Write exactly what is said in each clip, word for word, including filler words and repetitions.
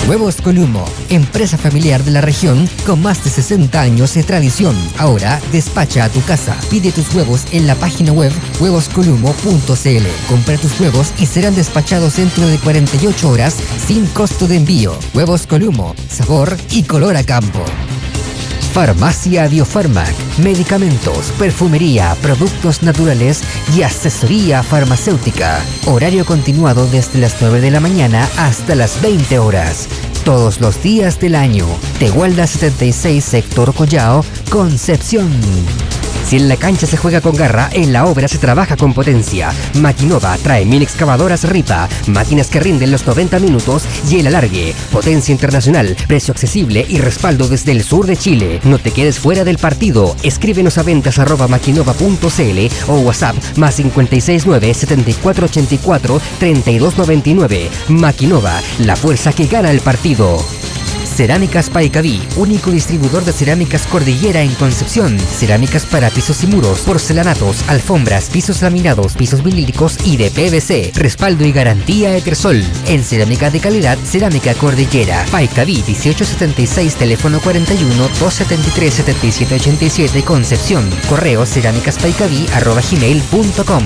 Huevos Columo, empresa familiar de la región con más de sesenta años de tradición. Ahora despacha a tu casa. Pide tus huevos en la página web huevos columo punto c l. Compra tus huevos y serán despachados dentro de cuarenta y ocho horas sin costo de envío. Huevos Columo, sabor y color a campo. Farmacia Biofarmac, medicamentos, perfumería, productos naturales y asesoría farmacéutica. Horario continuado desde las nueve de la mañana hasta las veinte horas. Todos los días del año. Tehuelda setenta y seis, Sector Collao, Concepción. Si en la cancha se juega con garra, en la obra se trabaja con potencia. Maquinova trae mil excavadoras Ripa, máquinas que rinden los noventa minutos y el alargue. Potencia internacional, precio accesible y respaldo desde el sur de Chile. No te quedes fuera del partido. Escríbenos a ventas arroba maquinova punto c l o WhatsApp más cinco seis nueve, siete cuatro ocho cuatro, tres dos nueve nueve. Maquinova, la fuerza que gana el partido. Cerámicas Paicaví, único distribuidor de cerámicas Cordillera en Concepción. Cerámicas para pisos y muros, porcelanatos, alfombras, pisos laminados, pisos vinílicos y de P V C. Respaldo y garantía Etersol. En cerámica de calidad, Cerámica Cordillera. Paicaví dieciocho setenta y seis, teléfono cuarenta y uno, doscientos setenta y tres, setenta y siete ochenta y siete, Concepción. Correo cerámicaspaicaví arroba gmail punto com.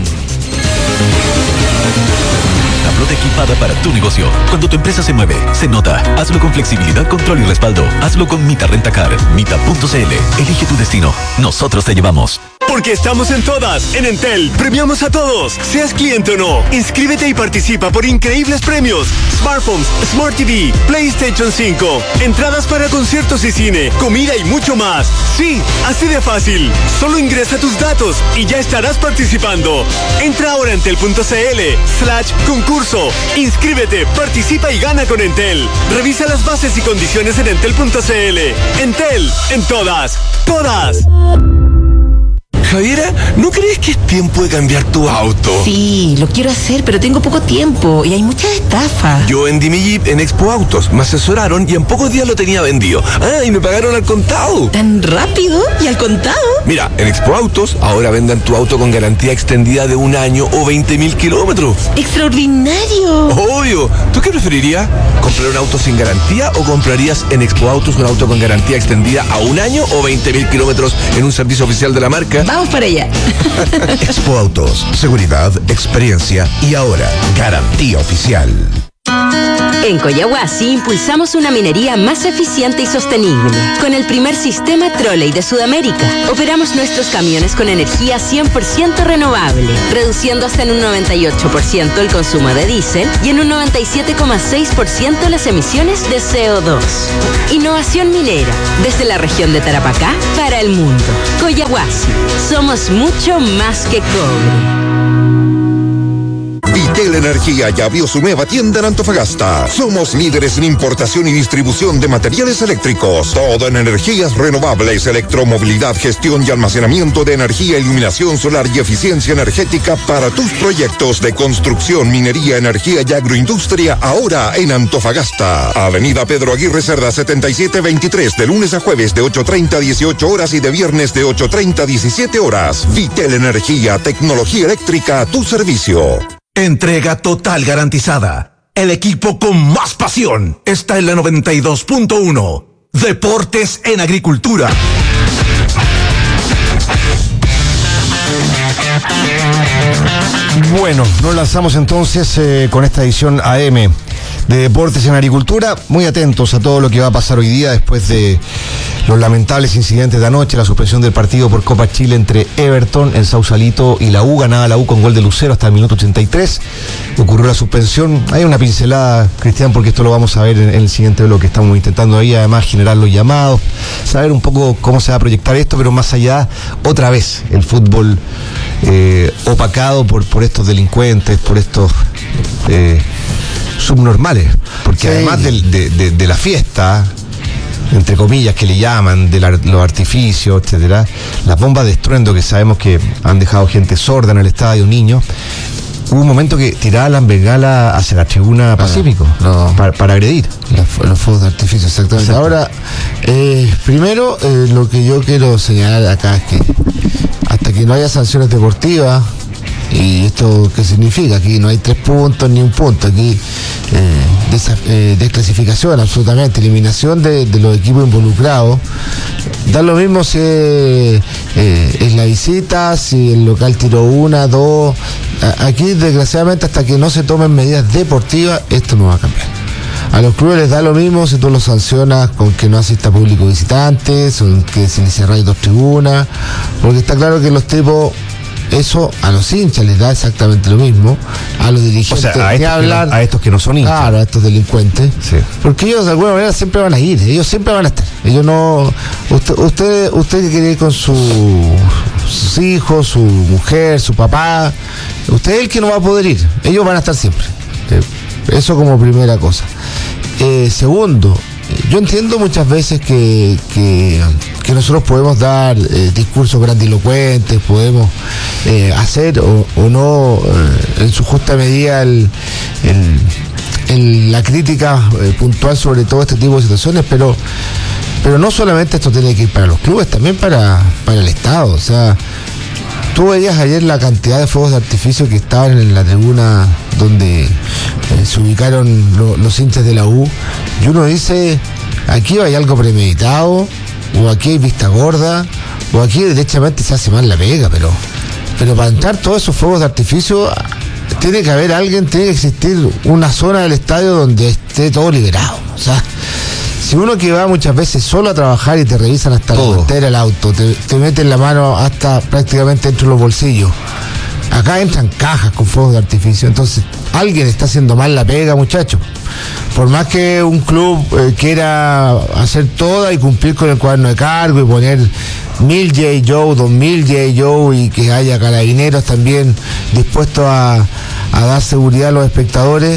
Flota equipada para tu negocio. Cuando tu empresa se mueve, se nota. Hazlo con flexibilidad, control y respaldo. Hazlo con Mita Rentacar. Mita punto c l. Elige tu destino. Nosotros te llevamos. Porque estamos en todas. En Entel, premiamos a todos. Seas cliente o no. Inscríbete y participa por increíbles premios. Smartphones, Smart T V, PlayStation cinco, entradas para conciertos y cine, comida y mucho más. Sí, así de fácil. Solo ingresa tus datos y ya estarás participando. Entra ahora a entel punto c l slash concurso. Inscríbete, participa y gana con Entel. Revisa las bases y condiciones en entel punto c l. Entel, en todas. Todas. Javiera, ¿no crees que es tiempo de cambiar tu auto? Sí, lo quiero hacer, pero tengo poco tiempo y hay muchas estafas. Yo vendí mi Jeep en Expo Autos, me asesoraron y en pocos días lo tenía vendido. Ah, y me pagaron al contado. ¿Tan rápido? ¿Y al contado? Mira, en Expo Autos ahora vendan tu auto con garantía extendida de un año o veinte mil kilómetros. ¡Extraordinario! Obvio. ¿Tú qué preferirías? ¿Comprar un auto sin garantía o comprarías en Expo Autos un auto con garantía extendida a un año o veinte mil kilómetros en un servicio oficial de la marca? Vamos para allá. Expo Autos, seguridad, experiencia y ahora garantía oficial. En Coyahuasi impulsamos una minería más eficiente y sostenible. Con el primer sistema Trolley de Sudamérica, operamos nuestros camiones con energía cien por ciento renovable, reduciendo hasta en un noventa y ocho por ciento el consumo de diésel y en un noventa y siete coma seis por ciento las emisiones de C O dos. Innovación minera, desde la región de Tarapacá para el mundo. Coyahuasi, somos mucho más que cobre. Vitel Energía ya abrió su nueva tienda en Antofagasta. Somos líderes en importación y distribución de materiales eléctricos. Todo en energías renovables, electromovilidad, gestión y almacenamiento de energía, iluminación solar y eficiencia energética para tus proyectos de construcción, minería, energía y agroindustria. Ahora en Antofagasta. Avenida Pedro Aguirre Cerda setenta y siete veintitrés, de lunes a jueves de ocho treinta a dieciocho horas y de viernes de ocho treinta a diecisiete horas. Vitel Energía, tecnología eléctrica a tu servicio. Entrega total garantizada. El equipo con más pasión está en la noventa y dos punto uno. Deportes en Agricultura. Bueno, nos lanzamos entonces eh, con esta edición A M de Deportes en Agricultura. Muy atentos a todo lo que va a pasar hoy día después de los lamentables incidentes de anoche, la suspensión del partido por Copa Chile entre Everton, el Sausalito y la U. Ganaba la U con gol de Lucero hasta el minuto ochenta y tres. Ocurrió la suspensión. Hay una pincelada, Cristian, porque esto lo vamos a ver en, en el siguiente bloque. Estamos intentando ahí además generar los llamados, saber un poco cómo se va a proyectar esto, pero más allá, otra vez, el fútbol eh, opacado por, por estos delincuentes, por estos eh, subnormales, porque sí, además de, de, de, de la fiesta, entre comillas, que le llaman, de la, los artificios, etcétera, las bombas de estruendo que sabemos que han dejado gente sorda en el estadio, niños. Hubo un momento que tiraban las bengalas hacia la tribuna Pacífico, no, para, para agredir. La, los fuegos de artificio, exactamente. Exacto. Ahora, eh, primero, eh, lo que yo quiero señalar acá es que hasta que no haya sanciones deportivas, ¿Y esto qué significa? Aquí no hay tres puntos ni un punto, aquí eh, desa, eh, desclasificación absolutamente, eliminación de, de los equipos involucrados. Da lo mismo si eh, eh, es la visita, si el local tiró una, dos. Aquí desgraciadamente hasta que no se tomen medidas deportivas, esto no va a cambiar. A los clubes les da lo mismo si tú los sancionas con que no asista público visitante, con que se les cerráis dos tribunas, porque está claro que los tipos, eso a los hinchas les da exactamente lo mismo, a los dirigentes, o sea, a, estos hablar, no, a estos que no son hinchas. Claro, a estos delincuentes, sí. Porque ellos de alguna manera siempre van a ir, ellos siempre van a estar, ellos no, usted, usted, usted que quiere ir con su, sus hijos, su mujer, su papá, usted es el que no va a poder ir, ellos van a estar siempre, eso como primera cosa. Eh, segundo, yo entiendo muchas veces que, que, que nosotros podemos dar eh, discursos grandilocuentes, podemos eh, hacer o, o no eh, en su justa medida el, el, el, la crítica eh, puntual sobre todo este tipo de situaciones, pero, pero no solamente esto tiene que ir para los clubes, también para, para el Estado. O sea, tú veías ayer la cantidad de fuegos de artificio que estaban en la tribuna donde eh, se ubicaron lo, los hinchas de la U, y uno dice, aquí hay algo premeditado, o aquí hay vista gorda, o aquí derechamente se hace mal la pega, pero, pero para entrar todos esos fuegos de artificio tiene que haber alguien, tiene que existir una zona del estadio donde esté todo liberado. O sea, si uno que va muchas veces solo a trabajar y te revisan hasta todo, la guantera del auto, te, te meten la mano hasta prácticamente dentro de los bolsillos. Acá entran cajas con fuegos de artificio, entonces alguien está haciendo mal la pega, muchachos. Por más que un club eh, quiera hacer toda y cumplir con el cuaderno de cargo y poner mil J. Joe, dos mil J. Joe y que haya carabineros también dispuestos a, a dar seguridad a los espectadores,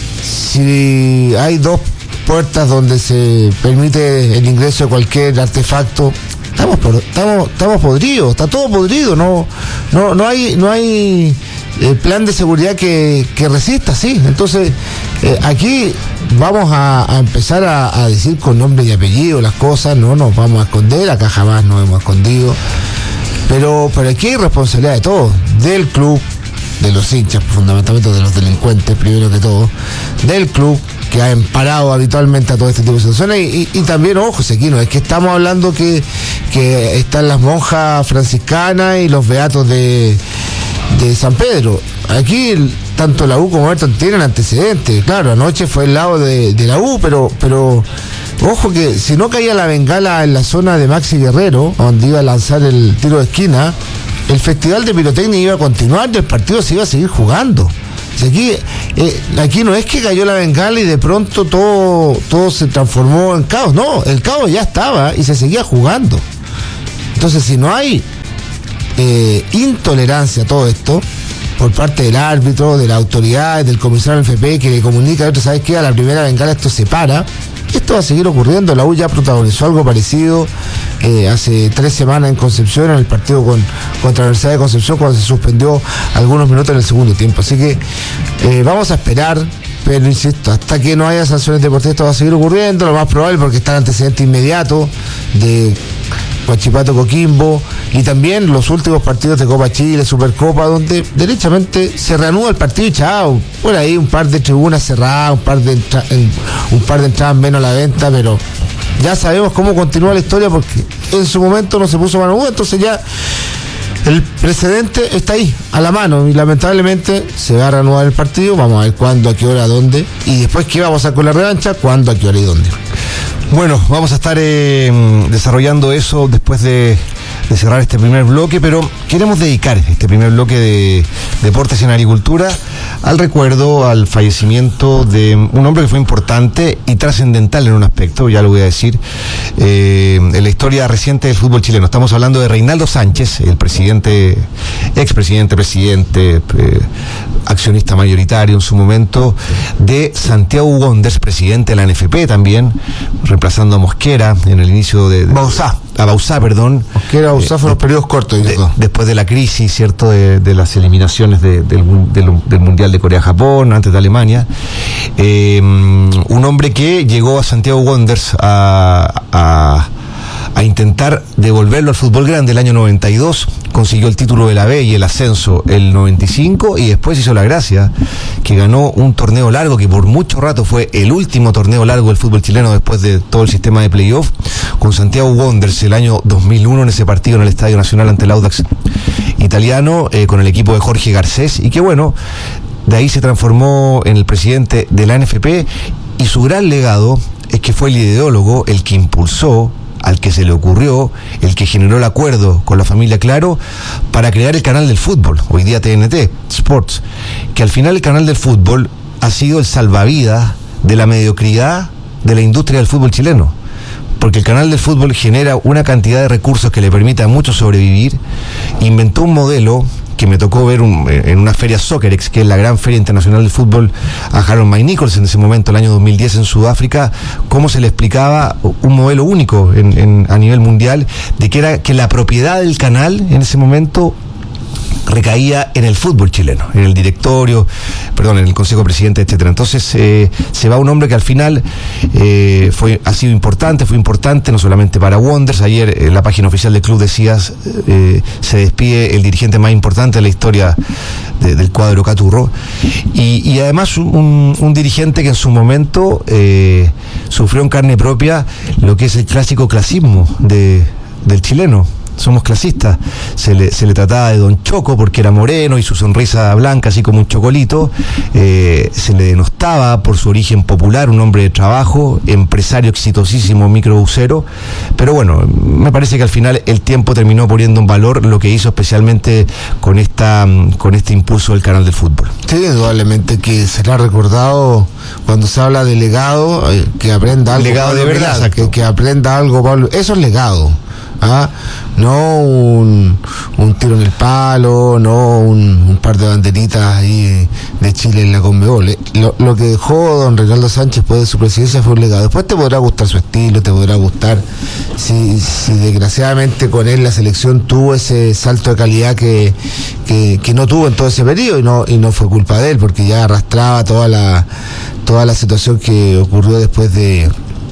si hay dos puertas donde se permite el ingreso de cualquier artefacto, estamos estamos estamos podridos, está todo podrido, no no no hay no hay eh, plan de seguridad que, que resista, sí. Entonces eh, aquí vamos a, a empezar a, a decir con nombre y apellido las cosas, no nos vamos a esconder, acá jamás nos hemos escondido, pero pero aquí hay responsabilidad de todos, del club, de los hinchas, fundamentalmente de los delincuentes primero que todo, del club que ha emparado habitualmente a todo este tipo de situaciones y, y, y también, ojo, aquí no es que estamos hablando que, que están las monjas franciscanas y los beatos de, de San Pedro. Aquí tanto la U como Everton tienen antecedentes. Claro, anoche fue el lado de, de la U, pero pero ojo que si no caía la bengala en la zona de Maxi Guerrero, donde iba a lanzar el tiro de esquina, el festival de pirotecnia iba a continuar y el partido se iba a seguir jugando. O sea, aquí, eh, aquí no es que cayó la bengala y de pronto todo, todo se transformó en caos. No, el caos ya estaba y se seguía jugando. Entonces, si no hay eh, intolerancia a todo esto por parte del árbitro, de la autoridad, del comisario del F P, que le comunica a otro, ¿sabes qué? A la primera bengala esto se para. Esto va a seguir ocurriendo. La U ya protagonizó algo parecido eh, hace tres semanas en Concepción, en el partido con, contra la Universidad de Concepción, cuando se suspendió algunos minutos en el segundo tiempo. Así que eh, vamos a esperar, pero insisto, hasta que no haya sanciones deportivas esto va a seguir ocurriendo, lo más probable porque está el antecedente inmediato de Huachipato Coquimbo y también los últimos partidos de Copa Chile, Supercopa, donde derechamente se reanuda el partido y chao, por ahí un par de tribunas cerradas, un par de entra- un par de entradas menos a la venta, pero ya sabemos cómo continúa la historia porque en su momento no se puso mano dura, entonces ya el precedente está ahí, a la mano, y lamentablemente se va a reanudar el partido, vamos a ver cuándo, a qué hora, dónde, y después qué vamos a hacer con la revancha, cuándo, a qué hora y dónde. Bueno, vamos a estar eh, desarrollando eso después de, de cerrar este primer bloque, pero queremos dedicar este primer bloque de Deportes en Agricultura al recuerdo, al fallecimiento de un hombre que fue importante y trascendental en un aspecto, ya lo voy a decir, eh, en la historia reciente del fútbol chileno. Estamos hablando de Reinaldo Sánchez, el presidente, expresidente, presidente, eh, accionista mayoritario en su momento, de Santiago Wanderers, presidente de la N F P también, reemplazando a Mosquera en el inicio de... de Bauzá. A Bauzá, perdón. Mosquera, Bauzá eh, fueron de, periodos cortos. De, después de la crisis, ¿cierto? De, de las eliminaciones de, del, del, del Mundial de Corea-Japón, antes de Alemania. Eh, un hombre que llegó a Santiago Wanderers a... a a intentar devolverlo al fútbol grande el año noventa y dos, consiguió el título de la B y el ascenso el noventa y cinco, y después hizo la gracia que ganó un torneo largo que por mucho rato fue el último torneo largo del fútbol chileno después de todo el sistema de playoff, con Santiago Wanderers el año dos mil uno en ese partido en el Estadio Nacional ante el Audax italiano, eh, con el equipo de Jorge Garcés, y que bueno, de ahí se transformó en el presidente de la N F P, y su gran legado es que fue el ideólogo, el que impulsó, al que se le ocurrió, el que generó el acuerdo con la familia Claro para crear el canal del fútbol, hoy día T N T Sports, que al final el canal del fútbol ha sido el salvavidas de la mediocridad de la industria del fútbol chileno, porque el canal del fútbol genera una cantidad de recursos que le permite a muchos sobrevivir. Inventó un modelo que me tocó ver un, en una feria Soccerex, que es la gran feria internacional del fútbol, a Harold May Nichols en ese momento, el año dos mil diez en Sudáfrica, cómo se le explicaba un modelo único en, en, a nivel mundial, de que era que la propiedad del canal en ese momento recaía en el fútbol chileno, en el directorio, perdón, en el consejo presidente, etcétera. Entonces eh, se va un hombre que al final eh, fue, ha sido importante, fue importante no solamente para Wanderers. Ayer en la página oficial del club decías, eh, se despide el dirigente más importante de la historia de, del cuadro Caturro, y, y además un, un dirigente que en su momento eh, sufrió en carne propia lo que es el clásico clasismo de, del chileno. Somos clasistas, se le, se le trataba de Don Choco porque era moreno y su sonrisa blanca así como un chocolito, eh, se le denostaba por su origen popular, un hombre de trabajo, empresario exitosísimo, microbusero, pero bueno, me parece que al final el tiempo terminó poniendo en valor lo que hizo especialmente con esta con este impulso del canal del fútbol. Sí, indudablemente que será recordado cuando se habla de legado, eh, que aprenda algo. Legado Pablo de verdad. Milad, que, que aprenda algo, Pablo. Eso es legado. ¿Ah? No un, un tiro en el palo, no un, un par de banderitas ahí de Chile en la Conmebol. Lo, lo que dejó don Reinaldo Sánchez después de su presidencia fue un legado. Después te podrá gustar su estilo, te podrá gustar si, si desgraciadamente con él la selección tuvo ese salto de calidad que, que, que no tuvo en todo ese periodo, y no, y no fue culpa de él, porque ya arrastraba toda la, toda la situación que ocurrió después de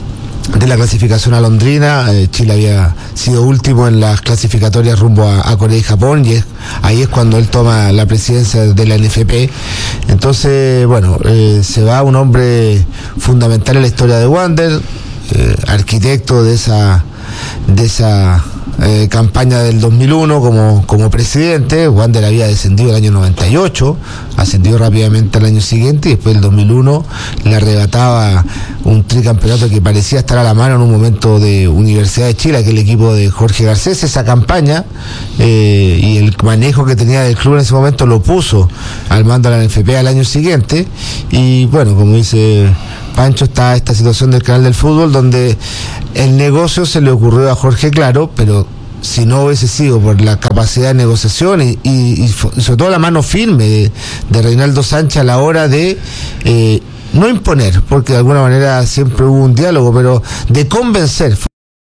de la clasificación alondrina. eh, Chile había sido último en las clasificatorias rumbo a, a Corea y Japón, y es, ahí es cuando él toma la presidencia de la N F P. Entonces, bueno, eh, se va un hombre fundamental en la historia de Wander, eh, arquitecto de esa de esa eh, campaña del dos mil uno como, como presidente. Wander había descendido el año noventa y ocho, ascendió rápidamente al año siguiente, y después el dos mil uno le arrebataba un tricampeonato que parecía estar a la mano en un momento de Universidad de Chile, aquel equipo de Jorge Garcés. Esa campaña eh, y el manejo que tenía del club en ese momento lo puso al mando de la N F P al año siguiente, y bueno, como dice Pancho, está esta situación del canal del fútbol, donde el negocio se le ocurrió a Jorge Claro, pero si no hubiese sido por la capacidad de negociación y, y, y sobre todo la mano firme de, de Reinaldo Sánchez a la hora de eh, no imponer, porque de alguna manera siempre hubo un diálogo, pero de convencer,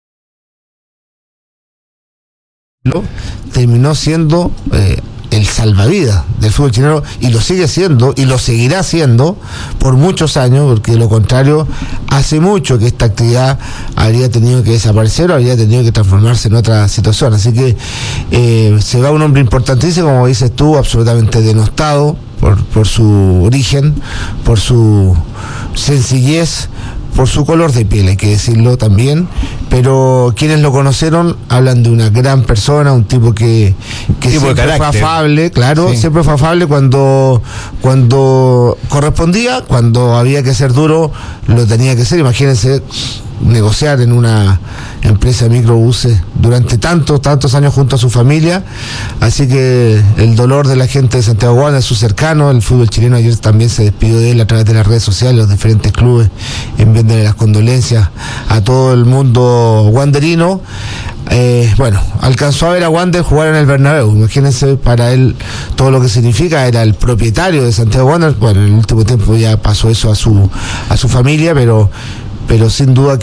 terminó siendo eh, el salvavidas del fútbol chileno, y lo sigue siendo y lo seguirá siendo por muchos años, porque de lo contrario hace mucho que esta actividad habría tenido que desaparecer o habría tenido que transformarse en otra situación. Así que eh, se va un hombre importantísimo, como dices tú, absolutamente denostado por, por su origen, por su sencillez, por su color de piel, hay que decirlo también, pero quienes lo conocieron hablan de una gran persona, un tipo que, que tipo siempre fue afable, claro, sí. siempre fue afable cuando, cuando correspondía, cuando había que ser duro, lo tenía que ser. Imagínense negociar en una empresa de microbuses durante tantos, tantos años junto a su familia. Así que el dolor de la gente de Santiago Wanderers, su cercano, el fútbol chileno ayer también se despidió de él a través de las redes sociales, los diferentes clubes, enviándole las condolencias a todo el mundo wanderino. Eh, bueno, alcanzó a ver a Wander jugar en el Bernabéu. Imagínense para él todo lo que significa. Era el propietario de Santiago Wanderers. Bueno, en el último tiempo ya pasó eso a su a su familia, pero pero sin duda que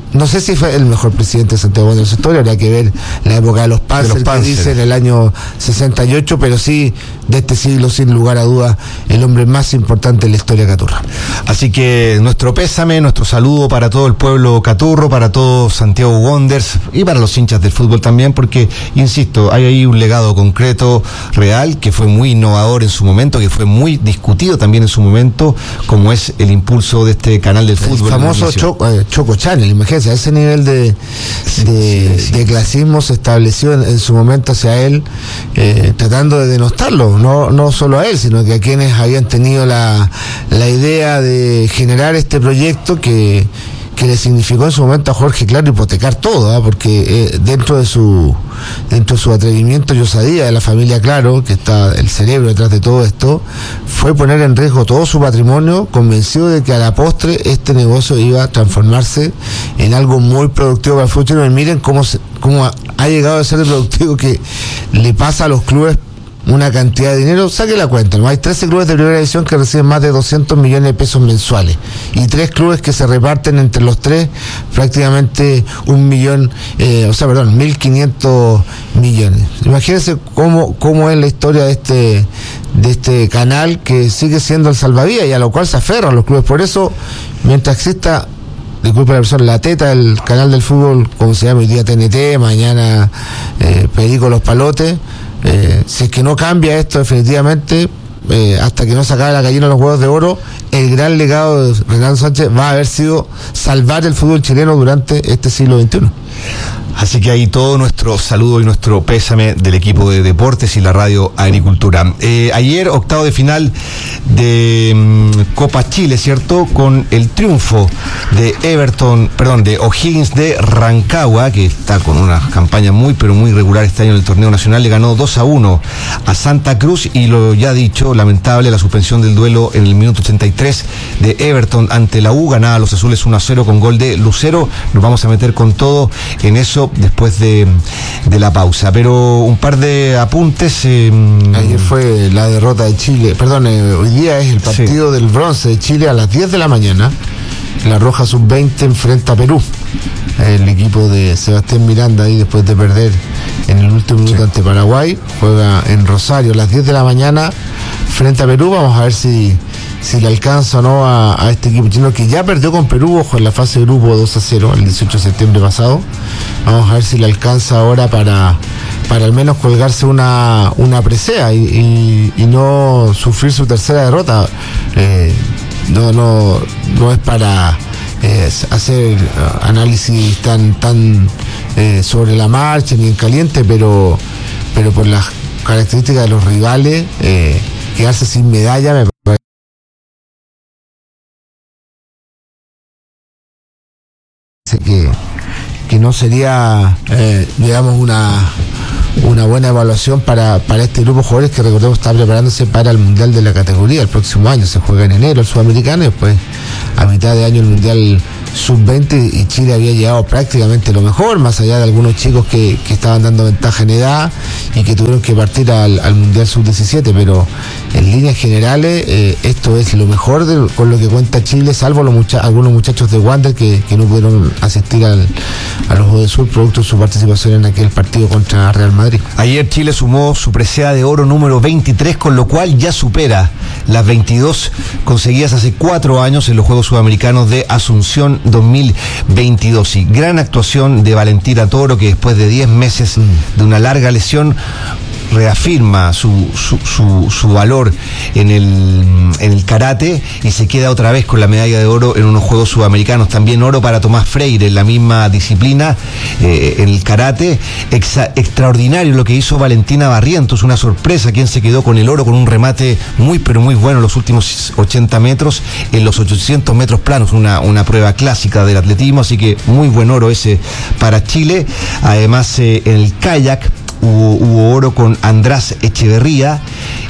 no sé si fue el mejor presidente de Santiago Wanderers de su historia, habría que ver la época de los Panzers, que dice en el año sesenta y ocho, pero sí, de este siglo, sin lugar a dudas, el hombre más importante en la historia caturra. Así que nuestro pésame, nuestro saludo para todo el pueblo caturro, para todo Santiago Wanderers y para los hinchas del fútbol también, porque, insisto, hay ahí un legado concreto, real, que fue muy innovador en su momento, que fue muy discutido también en su momento, como es el impulso de este canal del fútbol. El famoso Choco, eh, Choco Channel, imagínense, a ese nivel de, Sí, de, sí, sí. de clasismo se estableció en, en su momento hacia él, eh, tratando de denostarlo, no, no solo a él, sino que a quienes habían tenido la, la idea de generar este proyecto que, que le significó en su momento a Jorge Claro hipotecar todo, ¿eh? porque eh, dentro de su dentro de su atrevimiento y osadía de la familia Claro, que está el cerebro detrás de todo esto, fue poner en riesgo todo su patrimonio, convencido de que a la postre este negocio iba a transformarse en algo muy productivo para el fútbol chileno. Y miren cómo, se, cómo ha, ha llegado a ser el productivo que le pasa a los clubes una cantidad de dinero. Saque la cuenta, ¿no? Hay trece clubes de primera división que reciben más de doscientos millones de pesos mensuales y tres clubes que se reparten entre los tres prácticamente un millón, eh, o sea, perdón, mil quinientos millones. Imagínense cómo, cómo es la historia de este de este canal, que sigue siendo el salvavidas y a lo cual se aferran los clubes. Por eso, mientras exista, disculpe la persona, la teta, el canal del fútbol, como se llama hoy día T N T, mañana eh, Perico Los Palotes, Eh, si es que no cambia esto definitivamente, eh, hasta que no se acabe la gallina de los huevos de oro, el gran legado de Renato Sánchez va a haber sido salvar el fútbol chileno durante este siglo veintiuno. Así que ahí todo nuestro saludo y nuestro pésame del equipo de deportes y la radio Agricultura. Eh, ayer, octavo de final de um, Copa Chile, ¿cierto? Con el triunfo de Everton, perdón, de O'Higgins de Rancagua, que está con una campaña muy, pero muy regular este año en el torneo nacional. Le ganó dos a uno a Santa Cruz y lo ya dicho, lamentable, la suspensión del duelo en el minuto ochenta y tres de Everton ante la U. Ganaba a los azules uno a cero con gol de Lucero. Nos vamos a meter con todo en eso después de, de la pausa, pero un par de apuntes. Eh, Ayer fue la derrota de Chile, perdón, eh, hoy día es el partido sí. del bronce de Chile a las diez de la mañana. La Roja sub veinte enfrenta a Perú, el equipo de Sebastián Miranda, ahí después de perder en el último minuto sí. ante Paraguay, juega en Rosario a las diez de la mañana frente a Perú. Vamos a ver si si le alcanza o no a, a este equipo chino, que ya perdió con Perú, ojo, en la fase de grupo dos a cero el dieciocho de septiembre pasado. Vamos a ver si le alcanza ahora para para al menos colgarse una una presea y, y, y no sufrir su tercera derrota. Eh, no no no es para eh, hacer uh, análisis tan tan eh, sobre la marcha ni en caliente, pero pero por las características de los rivales, eh, quedarse sin medalla me parece que, que no sería eh, digamos una una buena evaluación para, para este grupo de jugadores que, recordemos, está preparándose para el Mundial de la categoría el próximo año. Se juega en enero el Sudamericano y después a mitad de año el Mundial sub veinte, y Chile había llegado prácticamente lo mejor, más allá de algunos chicos que, que estaban dando ventaja en edad y que tuvieron que partir al, al Mundial sub diecisiete, pero en líneas generales eh, esto es lo mejor de, con lo que cuenta Chile, salvo los mucha, algunos muchachos de Wander que, que no pudieron asistir al, a los Juegos del Sur producto de su participación en aquel partido contra Real Madrid. Ayer Chile sumó su presea de oro número veintitrés, con lo cual ya supera las veintidós conseguidas hace cuatro años en los Juegos Sudamericanos de Asunción dos mil veintidós. Y gran actuación de Valentina Toro, que después de diez meses de una larga lesión reafirma su, su, su, su valor en el, en el karate y se queda otra vez con la medalla de oro en unos Juegos Sudamericanos. También oro para Tomás Freire en la misma disciplina, eh, en el karate. Exa, extraordinario lo que hizo Valentina Barrientos, una sorpresa, quien se quedó con el oro con un remate muy pero muy bueno en los últimos ochenta metros, en los ochocientos metros planos, una, una prueba clásica del atletismo, así que muy buen oro ese para Chile. Además, eh, en el kayak, hubo, hubo oro con András Echeverría,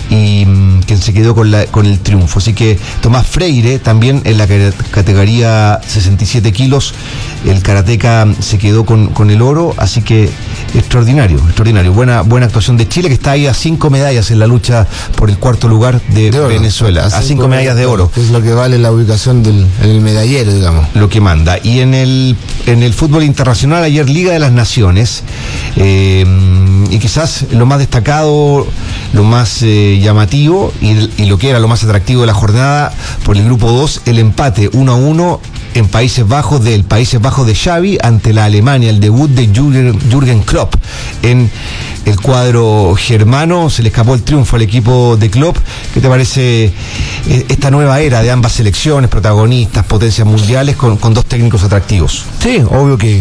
y um, quien se quedó con, la, con el triunfo. Así que Tomás Freire, también en la categoría sesenta y siete kilos, el karateca se quedó con, con el oro, así que extraordinario, extraordinario. Buena, buena actuación de Chile, que está ahí a cinco medallas en la lucha por el cuarto lugar de, de Venezuela, a cinco, a cinco medallas de oro. Que es lo que vale la ubicación del en el medallero, digamos. Lo que manda. Y en el, en el fútbol internacional, ayer Liga de las Naciones, eh, y quizás lo más destacado, lo más eh, llamativo y, y lo que era lo más atractivo de la jornada, por el grupo dos, el empate uno a uno en Países Bajos del Países Bajos de Xavi ante la Alemania, el debut de Jürgen, Jürgen Klopp en el cuadro germano. Se le escapó el triunfo al equipo de Klopp. ¿Qué te parece esta nueva era de ambas selecciones, protagonistas, potencias mundiales, con, con dos técnicos atractivos? Sí, obvio que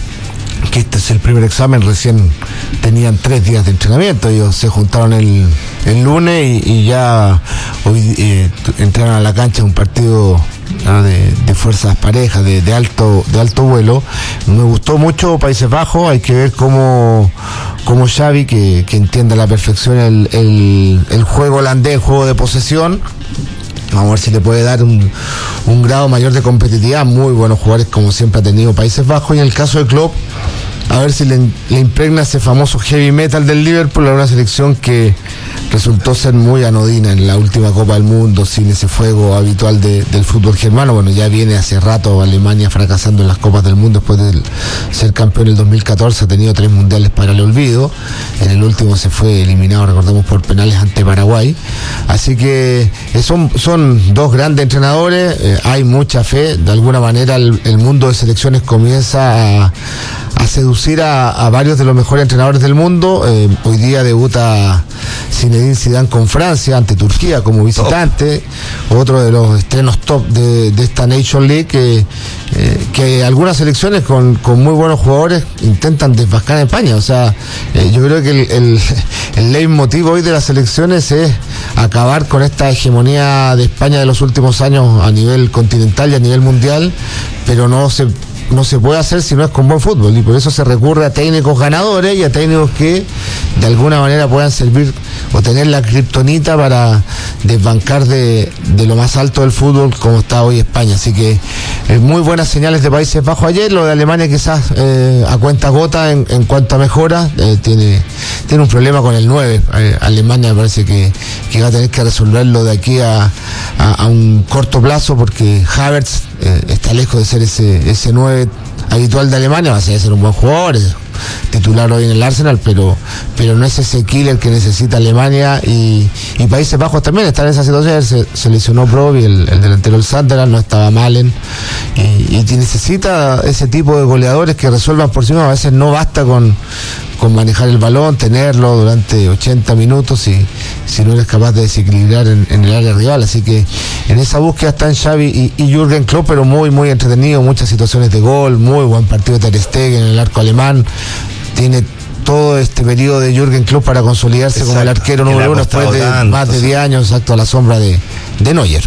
que este es el primer examen, recién tenían tres días de entrenamiento, ellos se juntaron el, el lunes y, y ya hoy eh, entraron a la cancha un partido ¿no? de, de fuerzas parejas, de, de alto de alto vuelo. Me gustó mucho Países Bajos, hay que ver cómo, cómo Xavi, que, que entiende a la perfección el, el, el juego holandés, el juego de posesión. Vamos a ver si le puede dar un, un grado mayor de competitividad. Muy buenos jugadores, como siempre ha tenido Países Bajos. Y en el caso de Klopp, a ver si le, le impregna ese famoso heavy metal del Liverpool a una selección que resultó ser muy anodina en la última Copa del Mundo, sin ese fuego habitual de, del fútbol germano. Bueno, ya viene hace rato Alemania fracasando en las Copas del Mundo después de ser campeón en el dos mil catorce, ha tenido tres mundiales para el olvido. En el último se fue eliminado, recordemos, por penales ante Paraguay. Así que eh, son, son dos grandes entrenadores, eh, hay mucha fe. De alguna manera el, el mundo de selecciones comienza a, a seducir a, a varios de los mejores entrenadores del mundo. Eh, hoy día debuta Zinedine Zidane con Francia ante Turquía como visitante, top. Otro de los estrenos top de, de esta Nation League, que, eh, que algunas selecciones con, con muy buenos jugadores intentan desbascar en España. O sea, eh, yo creo que el, el, el leitmotiv hoy de las selecciones es acabar con esta hegemonía de España de los últimos años a nivel continental y a nivel mundial, pero no se no se puede hacer si no es con buen fútbol, y por eso se recurre a técnicos ganadores y a técnicos que de alguna manera puedan servir o tener la kriptonita para desbancar de, de lo más alto del fútbol como está hoy España. Así que eh, muy buenas señales de Países Bajos ayer. Lo de Alemania quizás eh, a cuenta gota en, en cuanto a mejora, eh, tiene, tiene un problema con el nueve. eh, Alemania me parece que, que va a tener que resolverlo de aquí a, a, a un corto plazo, porque Havertz eh, está lejos de ser ese, ese nueve habitual de Alemania. Va a ser un buen jugador, es titular hoy en el Arsenal, pero pero no es ese killer que necesita Alemania. Y, y Países Bajos también está en esa situación. Se, se lesionó Broby, el, el delantero del Sunderland, no estaba Malen, y, y necesita ese tipo de goleadores que resuelvan por sí mismos. A veces no basta con con manejar el balón, tenerlo durante ochenta minutos, y si no eres capaz de desequilibrar en, en el área rival. Así que en esa búsqueda están Xavi y, y Jürgen Klopp, pero muy muy entretenido, muchas situaciones de gol, muy buen partido de Ter Stegen en el arco alemán. Tiene todo este periodo de Jürgen Klopp para consolidarse, exacto, como el arquero número uno después de tanto, más de diez años, exacto, a la sombra de, de Neuer.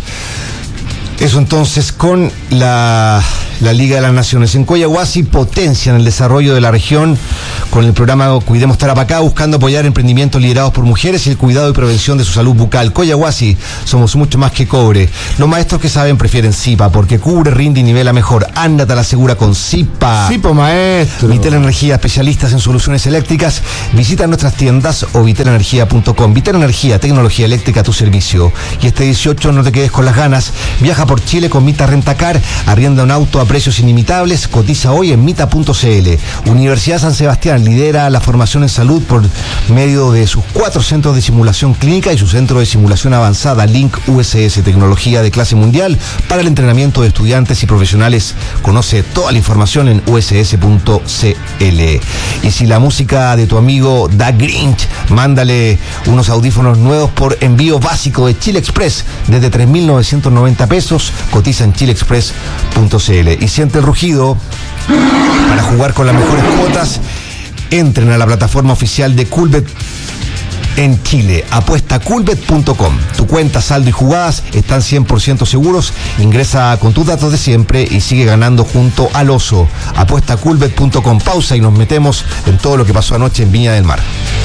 Eso entonces con la, la Liga de las Naciones. En Coyahuasi potencian el desarrollo de la región con el programa Cuidemos Tarapacá, buscando apoyar emprendimientos liderados por mujeres y el cuidado y prevención de su salud bucal. Coyahuasi, somos mucho más que cobre. Los maestros que saben prefieren Zipa, porque cubre, rinde y nivela mejor. Ándate a la segura con Zipa. Zipa, maestro. Vitel Energía, especialistas en soluciones eléctricas. Visita nuestras tiendas o vitel energía punto com. Vitel Energía, tecnología eléctrica a tu servicio. Y este dieciocho no te quedes con las ganas. Viaja por Chile con Mita Rentacar, arrienda un auto a precios inimitables, cotiza hoy en mita punto cl. Universidad San Sebastián lidera la formación en salud por medio de sus cuatro centros de simulación clínica y su centro de simulación avanzada Link U S S, tecnología de clase mundial para el entrenamiento de estudiantes y profesionales. Conoce toda la información en u s s punto c l. Y si la música de tu amigo Da Grinch, mándale unos audífonos nuevos por envío básico de Chile Express desde tres mil novecientos noventa pesos. Cotiza en chile express punto cl. Y siente el rugido para jugar con las mejores cuotas. Entren a la plataforma oficial de Coolbet en Chile. Apuesta coolbet punto com. Tu cuenta, saldo y jugadas están cien por ciento seguros. Ingresa con tus datos de siempre y sigue ganando junto al oso. Apuesta coolbet punto com. Pausa y nos metemos en todo lo que pasó anoche en Viña del Mar.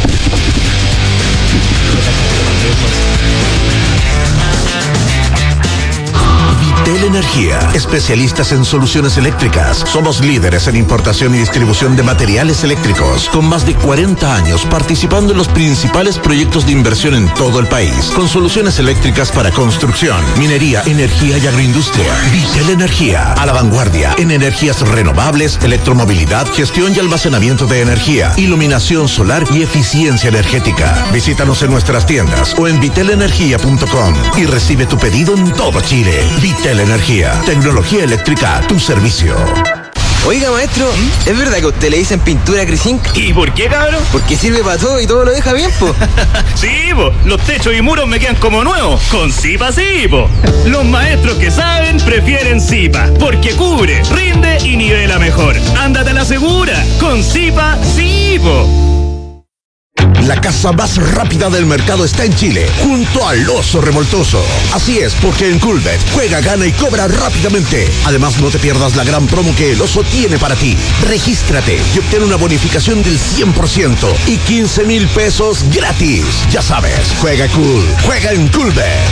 Vitel Energía, especialistas en soluciones eléctricas. Somos líderes en importación y distribución de materiales eléctricos, con más de cuarenta años participando en los principales proyectos de inversión en todo el país, con soluciones eléctricas para construcción, minería, energía y agroindustria. Vitel Energía, a la vanguardia en energías renovables, electromovilidad, gestión y almacenamiento de energía, iluminación solar y eficiencia energética. Visítanos en nuestras tiendas o en vitel energía punto com y recibe tu pedido en todo Chile. Vitel Energía, tecnología eléctrica a tu servicio. Oiga, maestro, ¿es verdad que a usted le dicen pintura Crisink? ¿Y por qué, cabrón? Porque sirve para todo y todo lo deja bien, po. Sí, po, los techos y muros me quedan como nuevos. Con Zipa sí, po. Los maestros que saben prefieren Zipa, porque cubre, rinde y nivela mejor. Ándate a la segura, con Zipa sí, po. La casa más rápida del mercado está en Chile, junto al Oso Revoltoso. Así es, porque en Coolbet juega, gana y cobra rápidamente. Además, no te pierdas la gran promo que el Oso tiene para ti. Regístrate y obtén una bonificación del cien por ciento y quince mil pesos gratis. Ya sabes, juega cool, juega en Coolbet.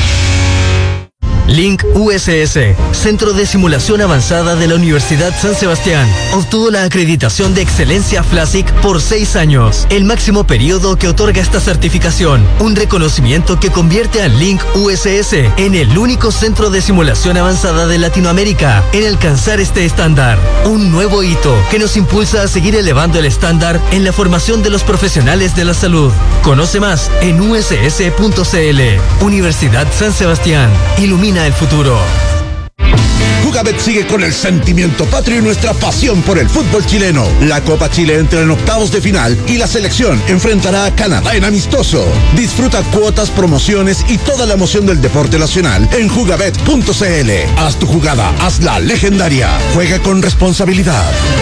Link U S S, Centro de Simulación Avanzada de la Universidad San Sebastián, obtuvo la acreditación de excelencia FLASIC por seis años, el máximo periodo que otorga esta certificación, un reconocimiento que convierte a Link U S S en el único centro de simulación avanzada de Latinoamérica en alcanzar este estándar, un nuevo hito que nos impulsa a seguir elevando el estándar en la formación de los profesionales de la salud. Conoce más en u s s punto c l. Universidad San Sebastián, ilumina el futuro. Jugabet sigue con el sentimiento patrio y nuestra pasión por el fútbol chileno. La Copa Chile entra en octavos de final y la selección enfrentará a Canadá en amistoso. Disfruta cuotas, promociones y toda la emoción del deporte nacional en jugabet punto c l. Haz tu jugada, hazla legendaria. Juega con responsabilidad.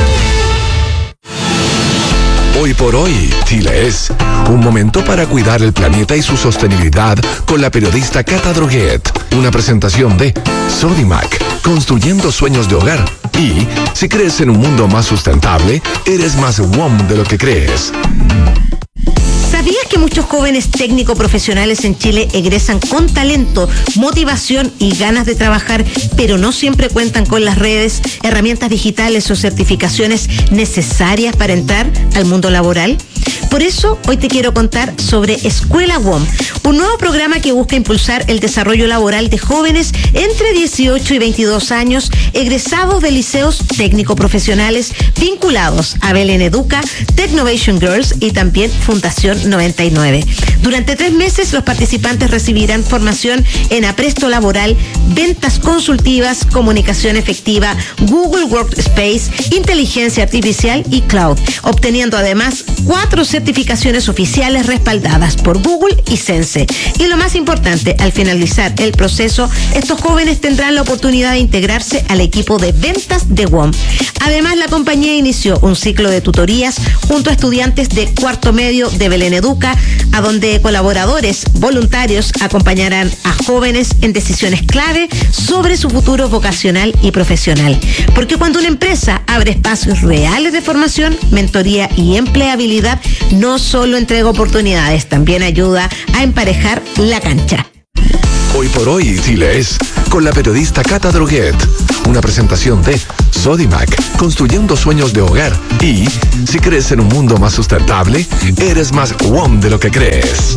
Hoy por hoy, Chile es un momento para cuidar el planeta y su sostenibilidad con la periodista Cata Droguet. Una presentación de Sodimac, construyendo sueños de hogar. Y si crees en un mundo más sustentable, eres más W O M de lo que crees. ¿Sabías que muchos jóvenes técnico profesionales en Chile egresan con talento, motivación y ganas de trabajar, pero no siempre cuentan con las redes, herramientas digitales o certificaciones necesarias para entrar al mundo laboral? Por eso, hoy te quiero contar sobre Escuela W O M, un nuevo programa que busca impulsar el desarrollo laboral de jóvenes entre dieciocho y veintidós años, egresados de liceos técnico-profesionales vinculados a Belén Educa, Technovation Girls y también Fundación noventa y nueve. Durante tres meses, los participantes recibirán formación en apresto laboral, ventas consultivas, comunicación efectiva, Google Workspace, inteligencia artificial y cloud, obteniendo además cuatro certificaciones oficiales respaldadas por Google y Sense. Y lo más importante, al finalizar el proceso, estos jóvenes tendrán la oportunidad de integrarse al equipo de ventas de W O M. Además, la compañía inició un ciclo de tutorías junto a estudiantes de cuarto medio de Belén Educa, a donde colaboradores voluntarios acompañarán a jóvenes en decisiones clave sobre su futuro vocacional y profesional. Porque cuando una empresa abre espacios reales de formación, mentoría y empleabilidad, no solo entrega oportunidades, también ayuda a emparejar la cancha. Hoy por hoy, Chile es con la periodista Cata Droguet. Una presentación de Sodimac, construyendo sueños de hogar. Y si crees en un mundo más sustentable, eres más W O M de lo que crees.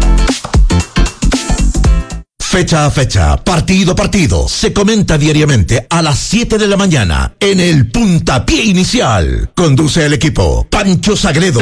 Fecha a fecha, partido a partido, se comenta diariamente a las siete de la mañana en el Puntapié Inicial. Conduce el equipo Pancho Sagredo.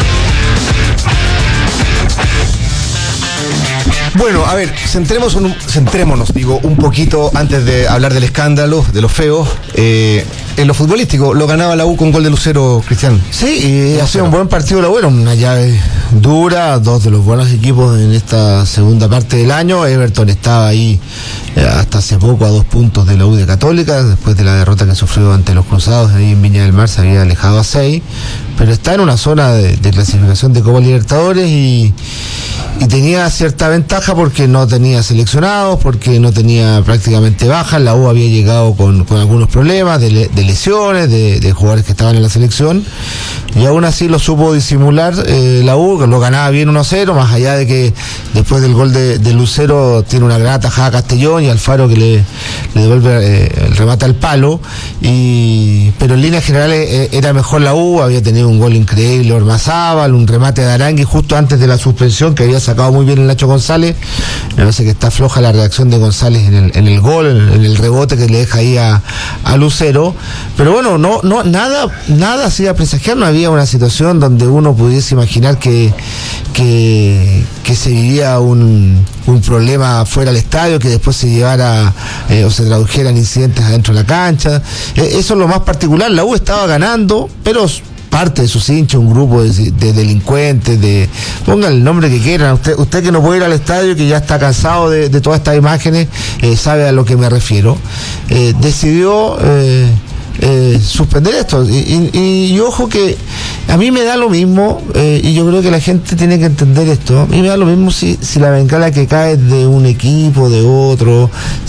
Bueno, a ver, centremos un, centrémonos, digo, un poquito antes de hablar del escándalo, de los feos. Eh, en lo futbolístico, lo ganaba la U con gol de Lucero, Cristian. Sí, y ha sido un buen partido la U, una llave dura, dos de los buenos equipos en esta segunda parte del año. Everton estaba ahí eh, hasta hace poco a dos puntos de la U de Católica, después de la derrota que sufrió ante los Cruzados ahí en Viña del Mar, se había alejado a seis, pero está en una zona de, de clasificación de Copa Libertadores y, y tenía cierta ventaja porque no tenía seleccionados, porque no tenía prácticamente bajas. La U había llegado con, con algunos problemas de, de lesiones, de, de jugadores que estaban en la selección, y aún así lo supo disimular eh, la U, que lo ganaba bien uno a cero, más allá de que después del gol de, de Lucero tiene una gran tajada a Castellón y Alfaro que le, le devuelve eh, el remate al palo, y pero en líneas generales eh, era mejor la U. Había tenido un gol increíble Ormazábal, un remate de Arangui justo antes de la suspensión que había sacado muy bien el Nacho González. Me parece que está floja la reacción de González en el, en el gol, en, en el rebote que le deja ahí a, a Lucero, pero bueno, no, no, nada, nada hacía presagiar, no había una situación donde uno pudiese imaginar que, que, que se vivía un, un problema fuera del estadio, que después se llevara eh, o se tradujeran incidentes adentro de la cancha. Eh, eso es lo más particular. La U estaba ganando, pero parte de sus hinchas, un grupo de, de delincuentes, de pongan el nombre que quieran, usted, usted que no puede ir al estadio, que ya está cansado de, de todas estas imágenes, eh, sabe a lo que me refiero, eh, decidió eh, eh, suspender esto, y, y, y ojo que a mí me da lo mismo, eh, y yo creo que la gente tiene que entender esto, a mí me da lo mismo si, si la bengala que cae es de un equipo, de otro,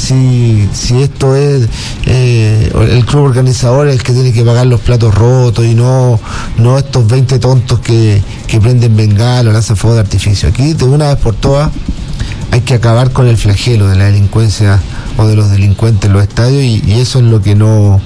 si, si esto es eh, el club organizador el que tiene que pagar los platos rotos y no, no estos veinte tontos que, que prenden bengala o lanzan fuego de artificio. Aquí de una vez por todas hay que acabar con el flagelo de la delincuencia o de los delincuentes en los estadios, y, y eso es lo que no,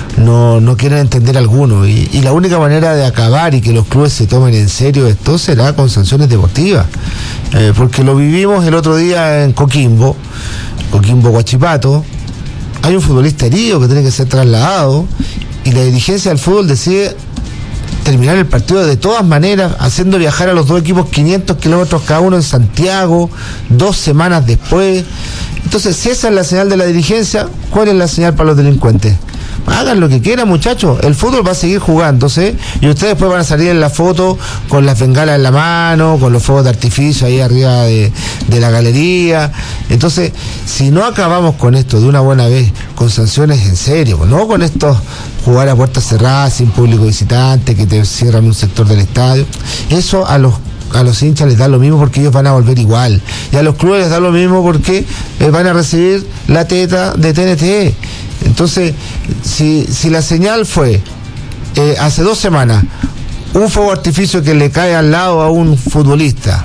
no, no quieren entender algunos, y, y la única manera de acabar y que los clubes se tomen en serio esto será con sanciones deportivas, eh, porque lo vivimos el otro día en Coquimbo, Coquimbo Huachipato. Hay un futbolista herido que tiene que ser trasladado y la dirigencia del fútbol decide terminar el partido de todas maneras, haciendo viajar a los dos equipos quinientos kilómetros cada uno en Santiago, dos semanas después. Entonces, si esa es la señal de la dirigencia, ¿cuál es la señal para los delincuentes? Hagan lo que quieran, muchachos, el fútbol va a seguir jugándose y ustedes después van a salir en la foto con las bengalas en la mano, con los fuegos de artificio ahí arriba de, de la galería. Entonces, si no acabamos con esto de una buena vez, con sanciones en serio, no con estos jugar a puertas cerradas, sin público visitante, que te cierran un sector del estadio, eso a los a los hinchas les da lo mismo porque ellos van a volver igual, y a los clubes les da lo mismo porque eh, van a recibir la teta de T N T. Entonces, si, si la señal fue eh, hace dos semanas un fuego de artificio que le cae al lado a un futbolista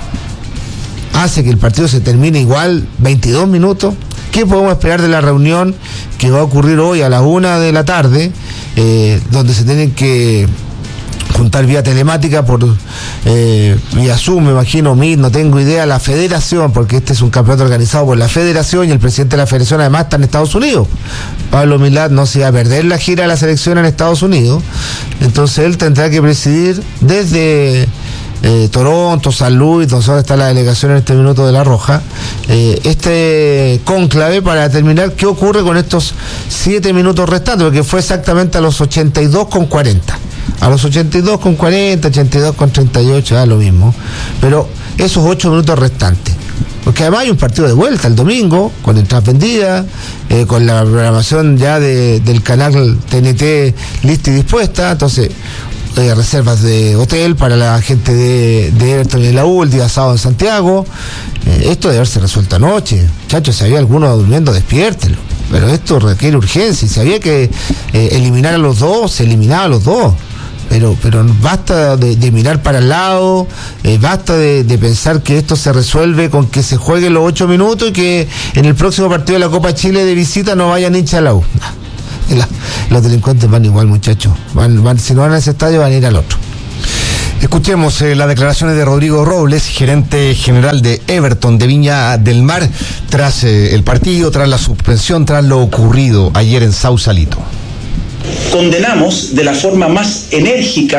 hace que el partido se termine igual veintidós minutos, ¿qué podemos esperar de la reunión que va a ocurrir hoy a las una de la tarde, eh, donde se tienen que juntar vía telemática por eh, vía Zoom, me imagino, Meet, no tengo idea, la federación, porque este es un campeonato organizado por la federación y el presidente de la federación además está en Estados Unidos. Pablo Milad no se iba a perder la gira de la selección en Estados Unidos, entonces él tendrá que presidir desde eh, Toronto, San Luis, donde está la delegación en este minuto de La Roja, eh, este cónclave para determinar qué ocurre con estos siete minutos restantes, porque fue exactamente a los ochenta y dos con cuarenta. A los ochenta y dos con cuarenta, ochenta y dos con treinta y ocho, da lo mismo. Pero esos ocho minutos restantes. Porque además hay un partido de vuelta el domingo, con entradas vendidas, eh, con la programación ya de, del canal T N T lista y dispuesta. Entonces, eh, reservas de hotel para la gente de, de Everton y de la U, el día sábado en Santiago. Eh, esto debe haberse resuelto anoche. Muchachos, si había alguno durmiendo, despiértenlo. Pero esto requiere urgencia. Y si había que eh, eliminar a los dos, se eliminaba a los dos. Pero, pero basta de, de mirar para el lado, eh, basta de, de pensar que esto se resuelve con que se jueguen los ocho minutos y que en el próximo partido de la Copa Chile de visita no vayan hinchas a la U. La, los delincuentes van igual, muchachos. Van, van, si no van a ese estadio, van a ir al otro. Escuchemos eh, las declaraciones de Rodrigo Robles, gerente general de Everton de Viña del Mar, tras eh, el partido, tras la suspensión, tras lo ocurrido ayer en Sausalito. Condenamos de la forma más enérgica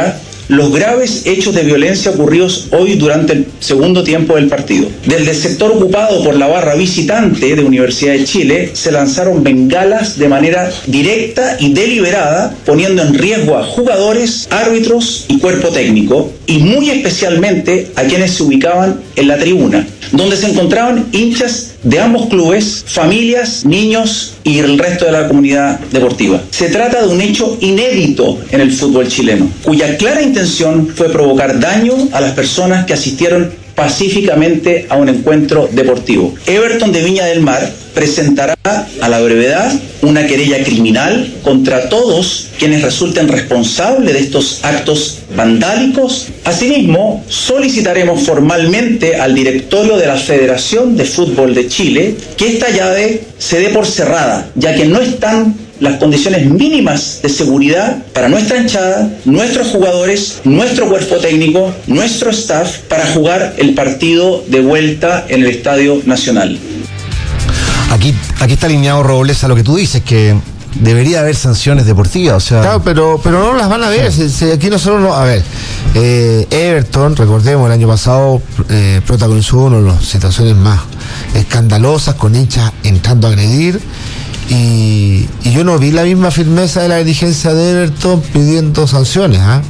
los graves hechos de violencia ocurridos hoy durante el segundo tiempo del partido. Desde el sector ocupado por la barra visitante de Universidad de Chile se lanzaron bengalas de manera directa y deliberada, poniendo en riesgo a jugadores, árbitros y cuerpo técnico, y muy especialmente a quienes se ubicaban en la tribuna, donde se encontraban hinchas de ambos clubes, familias, niños y el resto de la comunidad deportiva. Se trata de un hecho inédito en el fútbol chileno, cuya clara intención fue provocar daño a las personas que asistieron pacíficamente a un encuentro deportivo. Everton de Viña del Mar presentará a la brevedad una querella criminal contra todos quienes resulten responsables de estos actos vandálicos. Asimismo, solicitaremos formalmente al directorio de la Federación de Fútbol de Chile que esta llave se dé por cerrada, ya que no están las condiciones mínimas de seguridad para nuestra hinchada, nuestros jugadores, nuestro cuerpo técnico, nuestro staff para jugar el partido de vuelta en el Estadio Nacional. Aquí, aquí está alineado Robles a lo que tú dices, que debería haber sanciones deportivas, o sea... Claro, pero, pero no las van a ver, sí. si, si aquí nosotros no... A ver, eh, Everton, recordemos, el año pasado eh, protagonizó una de las situaciones más escandalosas, con hinchas entrando a agredir, y, y yo no vi la misma firmeza de la dirigencia de Everton pidiendo sanciones, ¿eh?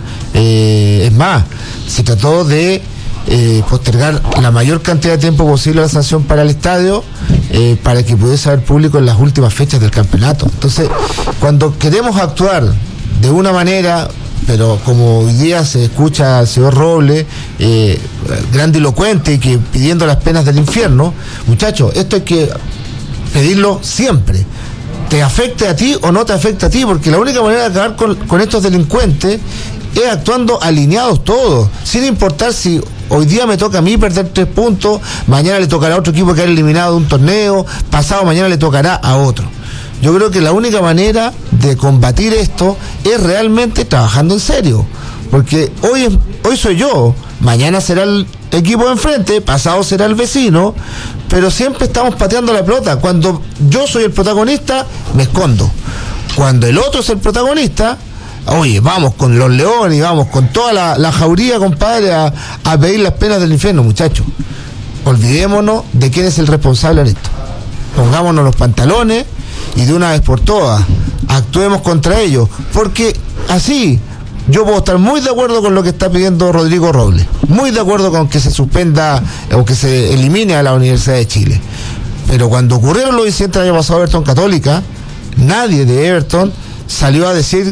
Eh, es más, se trató de eh, postergar la mayor cantidad de tiempo posible la sanción para el estadio, eh, para que pudiese haber público en las últimas fechas del campeonato. Entonces, cuando queremos actuar de una manera, pero como hoy día se escucha al señor Robles, eh, grandilocuente y que pidiendo las penas del infierno, muchachos, esto hay que pedirlo siempre, te afecte a ti o no te afecte a ti, porque la única manera de acabar con, con estos delincuentes es actuando alineados todos, sin importar si hoy día me toca a mí perder tres puntos, mañana le tocará a otro equipo que haya eliminado de un torneo, pasado mañana le tocará a otro. Yo creo que la única manera de combatir esto es realmente trabajando en serio, porque hoy, es, hoy soy yo, mañana será el equipo de enfrente, pasado será el vecino, pero siempre estamos pateando la pelota. Cuando yo soy el protagonista, me escondo. Cuando el otro es el protagonista, oye, vamos con los leones y vamos con toda la, la jauría, compadre, a, a pedir las penas del infierno, muchachos. Olvidémonos de quién es el responsable en esto. Pongámonos los pantalones y de una vez por todas actuemos contra ellos, porque así yo puedo estar muy de acuerdo con lo que está pidiendo Rodrigo Robles, muy de acuerdo con que se suspenda o que se elimine a la Universidad de Chile, pero cuando ocurrieron los incidentes el año pasado Everton Católica, nadie de Everton salió a decir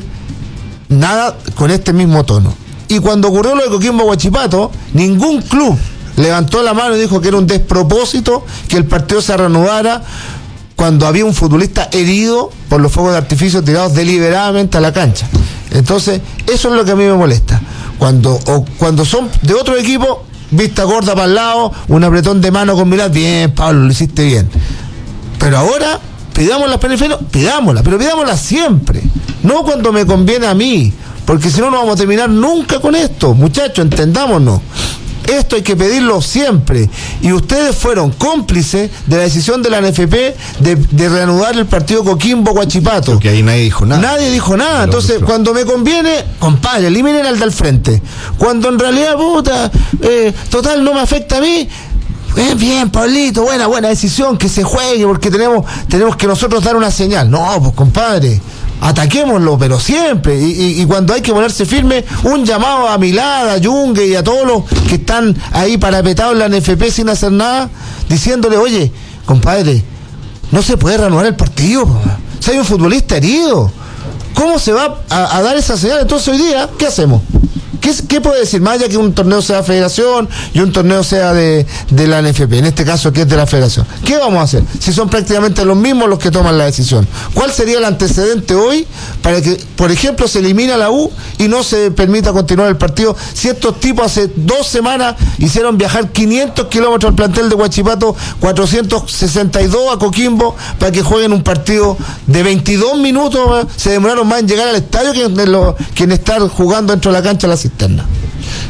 nada con este mismo tono, y cuando ocurrió lo de Coquimbo Huachipato, ningún club levantó la mano y dijo que era un despropósito que el partido se reanudara cuando había un futbolista herido por los fuegos de artificio tirados deliberadamente a la cancha. Entonces, eso es lo que a mí me molesta. Cuando, o cuando son de otro equipo, vista gorda para el lado, un apretón de mano con mirar, bien, Pablo, lo hiciste bien. Pero ahora, pidamos las penas, pidámoslas, pero pidámoslas siempre. No cuando me conviene a mí, porque si no, no vamos a terminar nunca con esto. Muchachos, entendámonos. Esto hay que pedirlo siempre. Y ustedes fueron cómplices de la decisión de la N F P de, de reanudar el partido Coquimbo-Huachipato. Porque ahí nadie dijo nada. Nadie dijo nada. Entonces, cuando me conviene, compadre, eliminen al del frente. Cuando en realidad, puta, eh, total, no me afecta a mí. Eh, bien, Pablito, buena, buena decisión, que se juegue, porque tenemos, tenemos que nosotros dar una señal. No, pues, compadre, ataquémoslo, pero siempre, y, y, y cuando hay que ponerse firme, un llamado a Milad, a Yungue y a todos los que están ahí parapetados en la N F P sin hacer nada, diciéndole, oye, compadre, no se puede reanudar el partido, si hay un futbolista herido, ¿cómo se va a, a dar esa señal? Entonces hoy día, ¿qué hacemos? ¿Qué, ¿Qué puede decir? Más allá que un torneo sea federación y un torneo sea de, de la N F P, en este caso que es de la federación. ¿Qué vamos a hacer? Si son prácticamente los mismos los que toman la decisión. ¿Cuál sería el antecedente hoy para que, por ejemplo, se elimine a la U y no se permita continuar el partido? Si estos tipos hace dos semanas hicieron viajar quinientos kilómetros al plantel de Huachipato, cuatrocientos sesenta y dos a Coquimbo, para que jueguen un partido de veintidós minutos, se demoraron más en llegar al estadio que en, lo, que en estar jugando dentro de la cancha de la cisterna.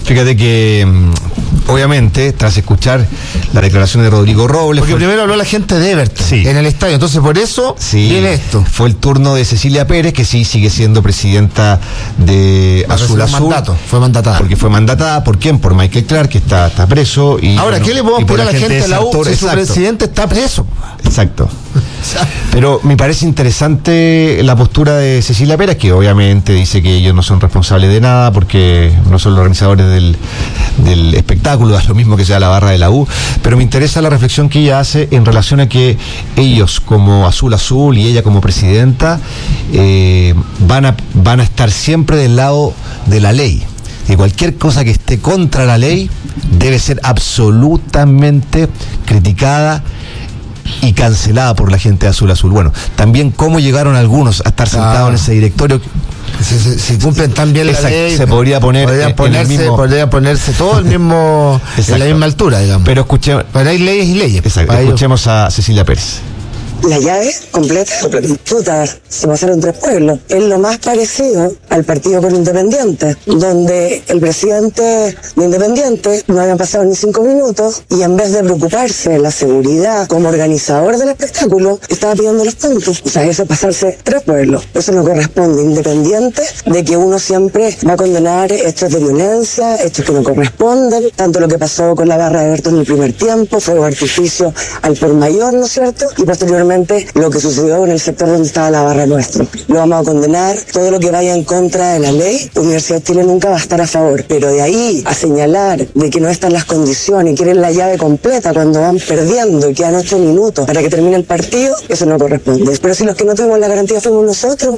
Fíjate que obviamente, tras escuchar la declaración de Rodrigo Robles... Porque primero habló la gente de Everton, sí, en el estadio, entonces por eso sí, viene esto. Fue el turno de Cecilia Pérez, que sí sigue siendo presidenta de Azul Azul. Mandato, fue mandatada. Porque fue mandatada, ¿por quién? Por Michael Clark, que está, está preso. Y, ahora, bueno, ¿qué le podemos pedir a la gente de la U si su presidente está preso? Exacto. Pero me parece interesante la postura de Cecilia Pérez, que obviamente dice que ellos no son responsables de nada porque no son los organizadores del, del espectáculo, es lo mismo que sea la barra de la U, pero me interesa la reflexión que ella hace en relación a que ellos como Azul Azul y ella como presidenta eh, van a, van a estar siempre del lado de la ley. Y cualquier cosa que esté contra la ley debe ser absolutamente criticada y cancelada por la gente de Azul Azul. Bueno, también cómo llegaron algunos a estar sentados ah. en ese directorio. Si, si, si cumplen tan bien la ley, se podría poner podría ponerse, en el mismo... podría ponerse todo el mismo en la misma altura, digamos. Pero escuchemos, pero hay leyes y leyes. Exacto. Escuchemos ellos. A Cecilia Pérez. La llave completa, puta, se pasaron tres pueblos. Es lo más parecido al partido por Independiente, donde el presidente de Independiente no había pasado ni cinco minutos y en vez de preocuparse de la seguridad como organizador del espectáculo, estaba pidiendo los puntos. O sea, eso es pasarse tres pueblos. Eso no corresponde, independiente de que uno siempre va a condenar hechos de violencia, hechos que no corresponden, tanto lo que pasó con la barra de Everton en el primer tiempo, fuego de artificio al por mayor, ¿no es cierto? Y posteriormente lo que sucedió en el sector donde estaba la barra nuestro. Lo vamos a condenar, todo lo que vaya en contra de la ley, la Universidad de Chile nunca va a estar a favor, pero de ahí a señalar de que no están las condiciones y quieren la llave completa cuando van perdiendo y quedan ocho minutos para que termine el partido, eso no corresponde. Pero si los que no tuvimos la garantía fuimos nosotros,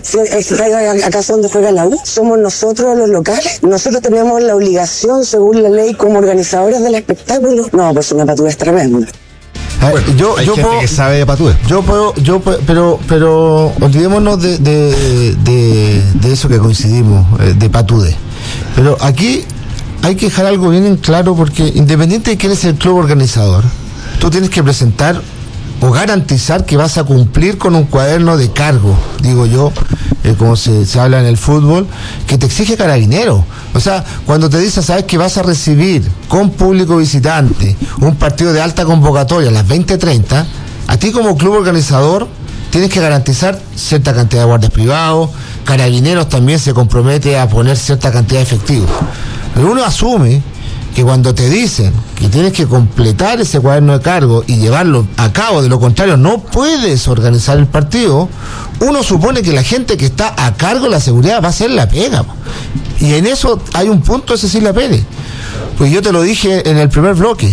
¿acaso donde juega la U? Somos nosotros los locales, nosotros tenemos la obligación según la ley como organizadores del espectáculo. No, pues una patudez tremenda. Bueno, yo, hay yo gente puedo, que sabe de patúes. Yo puedo, yo puedo, pero, pero olvidémonos de, de, de, de eso que coincidimos, de patude. Pero aquí hay que dejar algo bien en claro, porque independiente de quién es el club organizador, tú tienes que presentar o garantizar que vas a cumplir con un cuaderno de cargo, digo yo, eh, como se, se habla en el fútbol, que te exige Carabinero. O sea, cuando te dice, sabes que vas a recibir con público visitante un partido de alta convocatoria a las veinte treinta, a ti como club organizador tienes que garantizar cierta cantidad de guardias privados, Carabineros también se compromete a poner cierta cantidad de efectivos. Pero uno asume que cuando te dicen que tienes que completar ese cuaderno de cargo y llevarlo a cabo, de lo contrario no puedes organizar el partido, uno supone que la gente que está a cargo de la seguridad va a hacer la pega. Y en eso hay un punto de Cecilia Pérez. Pues yo te lo dije en el primer bloque.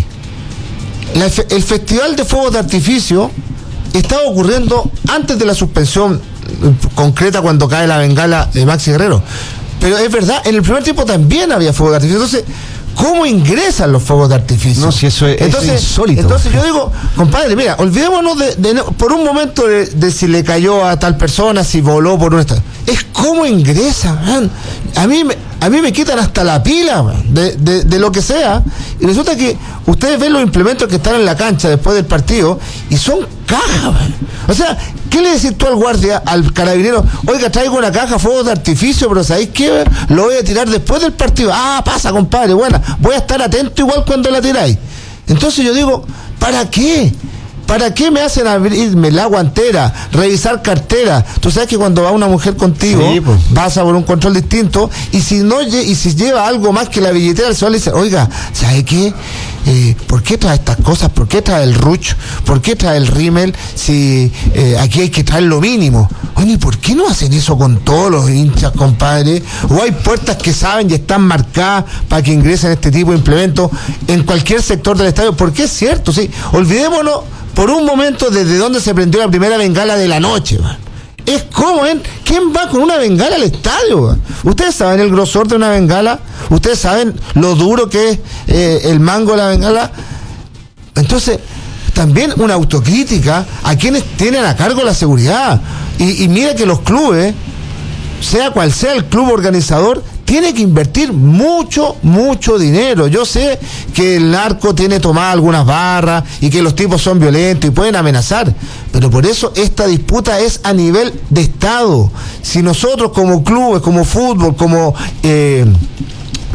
La, el Festival de Fuegos de Artificio estaba ocurriendo antes de la suspensión concreta cuando cae la bengala de Maxi Guerrero. Pero es verdad, en el primer tiempo también había fuegos de artificio. Entonces, ¿cómo ingresan los fuegos de artificio? No, si eso es, entonces, eso es insólito. Entonces yo digo, compadre, mira, olvidémonos de, de, de por un momento de, de si le cayó a tal persona, si voló por un estado. Es cómo ingresa, man. A mí me, a mí me quitan hasta la pila, man, de, de, de lo que sea. Y resulta que ustedes ven los implementos que están en la cancha después del partido y son cajas, man. O sea, ¿qué le decís tú al guardia, al carabinero? Oiga, traigo una caja, fuegos de artificio, pero ¿sabéis qué? Lo voy a tirar después del partido. Ah, pasa, compadre, buena. Voy a estar atento igual cuando la tiráis. Entonces yo digo, ¿para qué? ¿Para qué me hacen abrirme la guantera, revisar cartera? Tú sabes que cuando va una mujer contigo, sí, pues, vas a por un control distinto, y si no y si lleva algo más que la billetera, el sol le dice, oiga, ¿sabe qué? Eh, ¿Por qué trae estas cosas? ¿Por qué trae el ruch? ¿Por qué trae el rímel? Si eh, aquí hay que traer lo mínimo. Oye, ¿y por qué no hacen eso con todos los hinchas, compadre? ¿O hay puertas que saben y están marcadas para que ingresen este tipo de implementos en cualquier sector del estadio? Porque es cierto, sí. Olvidémonos por un momento desde donde se prendió la primera bengala de la noche, man. Es como, ¿eh? ¿Quién va con una bengala al estadio, man? Ustedes saben el grosor de una bengala, ustedes saben lo duro que es eh, el mango de la bengala. Entonces, también una autocrítica a quienes tienen a cargo la seguridad. Y, y mira que los clubes, sea cual sea el club organizador, tiene que invertir mucho, mucho dinero. Yo sé que el narco tiene tomadas algunas barras y que los tipos son violentos y pueden amenazar, pero por eso esta disputa es a nivel de Estado. Si nosotros como clubes, como fútbol, como eh,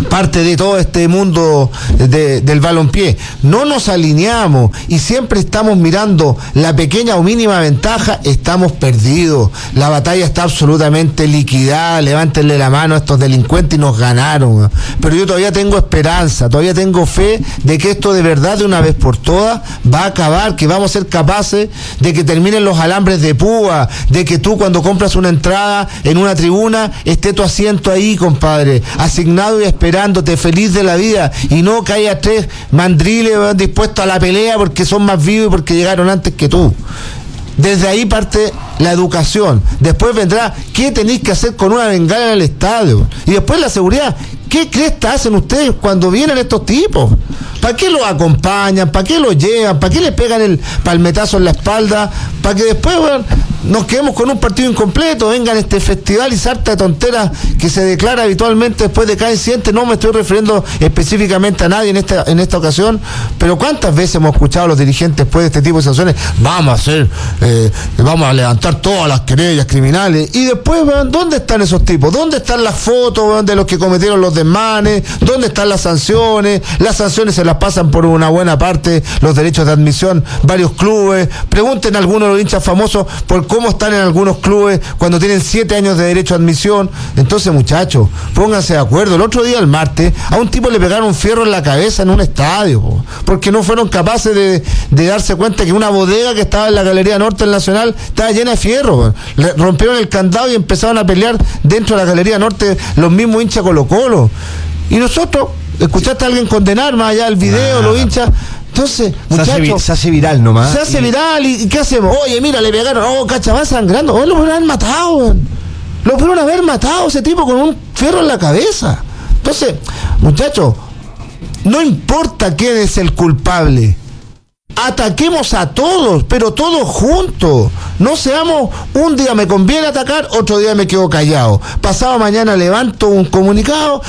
parte de todo este mundo de, del balompié. No nos alineamos y siempre estamos mirando la pequeña o mínima ventaja, estamos perdidos. La batalla está absolutamente liquidada, levántenle la mano a estos delincuentes y nos ganaron. Pero yo todavía tengo esperanza, todavía tengo fe de que esto de verdad de una vez por todas va a acabar, que vamos a ser capaces de que terminen los alambres de púa, de que tú cuando compras una entrada en una tribuna esté tu asiento ahí, compadre, asignado y esperándote, feliz de la vida, y no que haya tres mandriles dispuestos a la pelea porque son más vivos y porque llegaron antes que tú. Desde ahí parte la educación. Después vendrá qué tenéis que hacer con una bengala en el estadio. Y después la seguridad. ¿Qué cresta hacen ustedes cuando vienen estos tipos? ¿Para qué los acompañan? ¿Para qué los llevan? ¿Para qué les pegan el palmetazo en la espalda? Para que después, bueno, nos quedemos con un partido incompleto, vengan este festival y sarta de tonteras que se declara habitualmente después de cada incidente. No me estoy refiriendo específicamente a nadie en esta, en esta ocasión, pero ¿cuántas veces hemos escuchado a los dirigentes después de este tipo de situaciones? Vamos a hacer, eh, vamos a levantar todas las querellas criminales. Y después, bueno, ¿dónde están esos tipos? ¿Dónde están las fotos, bueno, de los que cometieron los desmanes? ¿Dónde están las sanciones? Las sanciones se las pasan por una buena parte los derechos de admisión varios clubes. Pregunten a algunos de los hinchas famosos por cómo están en algunos clubes cuando tienen siete años de derecho a admisión. Entonces, muchachos, pónganse de acuerdo. El otro día, el martes, a un tipo le pegaron un fierro en la cabeza en un estadio, po, porque no fueron capaces de, de darse cuenta que una bodega que estaba en la Galería Norte del Nacional estaba llena de fierro, po. Le rompieron el candado y empezaron a pelear dentro de la Galería Norte los mismos hinchas Colo Colo. Y nosotros, ¿escuchaste a alguien condenar más allá del video, ah, los hinchas? Entonces, muchachos, se hace, se hace viral nomás. Se hace y... viral, ¿y qué hacemos? Oye, mira, le pegaron, oh, cacha, va sangrando. Oh, lo pudieron haber matado, lo pudieron haber matado ese tipo con un fierro en la cabeza. Entonces, muchachos, no importa quién es el culpable, ataquemos a todos, pero todos juntos. No seamos, un día me conviene atacar, otro día me quedo callado. Pasado mañana levanto un comunicado.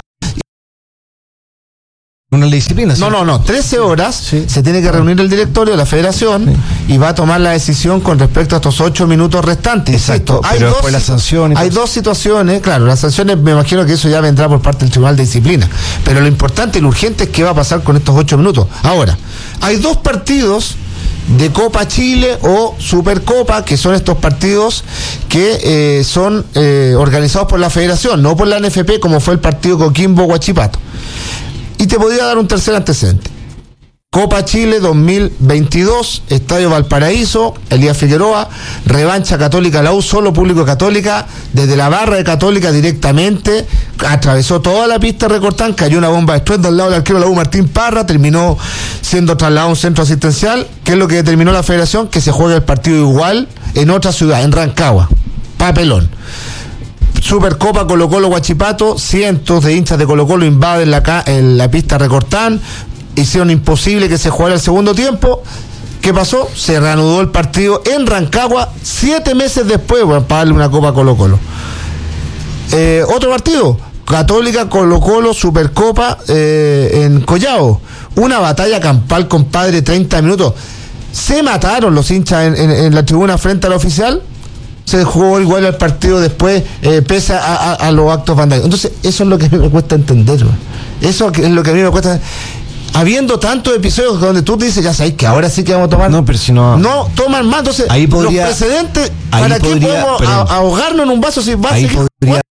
Una disciplina, ¿sí? No, no, no. trece horas sí. Se tiene que reunir el directorio de la federación sí. Y va a tomar la decisión con respecto a estos ocho minutos restantes. Exacto, hay pero dos, después las sanciones. Hay dos situaciones, claro, las sanciones me imagino que eso ya vendrá por parte del Tribunal de Disciplina. Pero lo importante y lo urgente es qué va a pasar con estos ocho minutos. Ahora, hay dos partidos de Copa Chile o Supercopa, que son estos partidos que eh, son eh, organizados por la federación, no por la N F P, como fue el partido Coquimbo-Huachipato. Y te podría dar un tercer antecedente. Copa Chile dos mil veintidós, Estadio Valparaíso, Elías Figueroa, revancha Católica la U, solo público Católica, desde la barra de Católica directamente, atravesó toda la pista Recortán, cayó una bomba de estruendo al lado del arquero de la U, Martín Parra, terminó siendo trasladado a un centro asistencial. ¿Qué es lo que determinó la federación? Que se juegue el partido igual en otra ciudad, en Rancagua. Papelón. Supercopa Colo Colo Huachipato, cientos de hinchas de Colo Colo invaden la, en la pista Recortán, hicieron imposible que se jugara el segundo tiempo. ¿Qué pasó? Se reanudó el partido en Rancagua siete meses después, bueno, para darle una copa a Colo Colo. Eh, otro partido, Católica Colo Colo Supercopa eh, en Collao, una batalla campal, compadre, treinta minutos. Se mataron los hinchas en, en, en la tribuna frente al oficial. Se jugó igual el partido después, eh, pese a, a, a los actos vandálicos. Entonces, eso es lo que a mí me cuesta entender, man. Eso es lo que a mí me cuesta. Habiendo tantos episodios donde tú dices, ya sabes que ahora sí que vamos a tomar. No, pero si no. No toman más. Entonces, ahí podría, los precedentes, ¿para qué podría, podemos pero, ahogarnos en un vaso si va a ahí seguir? Podría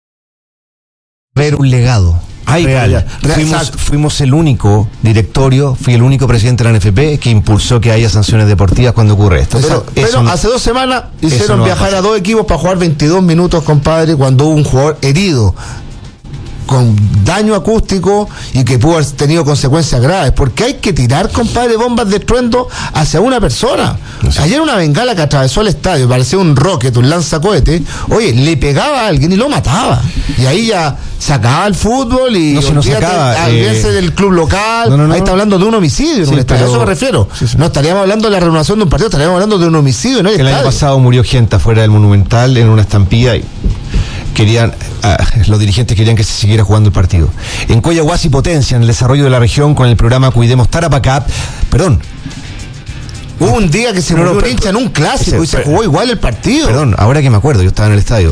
haber un legado. Ahí real. Fuimos, fuimos el único directorio, fui el único presidente de la N F P que impulsó que haya sanciones deportivas cuando ocurre esto. Pero, pero eso no, hace dos semanas hicieron no viajar a, a dos equipos para jugar veintidós minutos, compadre, cuando hubo un jugador herido con daño acústico y que pudo haber tenido consecuencias graves, porque hay que tirar, compadre, bombas de estruendo hacia una persona. No sé. Ayer una bengala que atravesó el estadio, parecía un rocket, un lanzacohete, oye, le pegaba a alguien y lo mataba. Y ahí ya se acababa el fútbol y no se nos acaba eh... del club local. No, no, no. Ahí está hablando de un homicidio en sí, un estadio, pero... a eso me refiero. Sí, sí. No estaríamos hablando de la renovación de un partido, estaríamos hablando de un homicidio, ¿no? El estadio. Año pasado murió gente afuera del Monumental en una estampida y querían, ah, los dirigentes querían que se siguiera jugando el partido. En Coyahuasi potencian el desarrollo de la región con el programa Cuidemos Tarapacá. Perdón. Hubo un día que se murió un hincha en un clásico ese, y se jugó igual el partido. Perdón, ahora que me acuerdo, yo estaba en el estadio.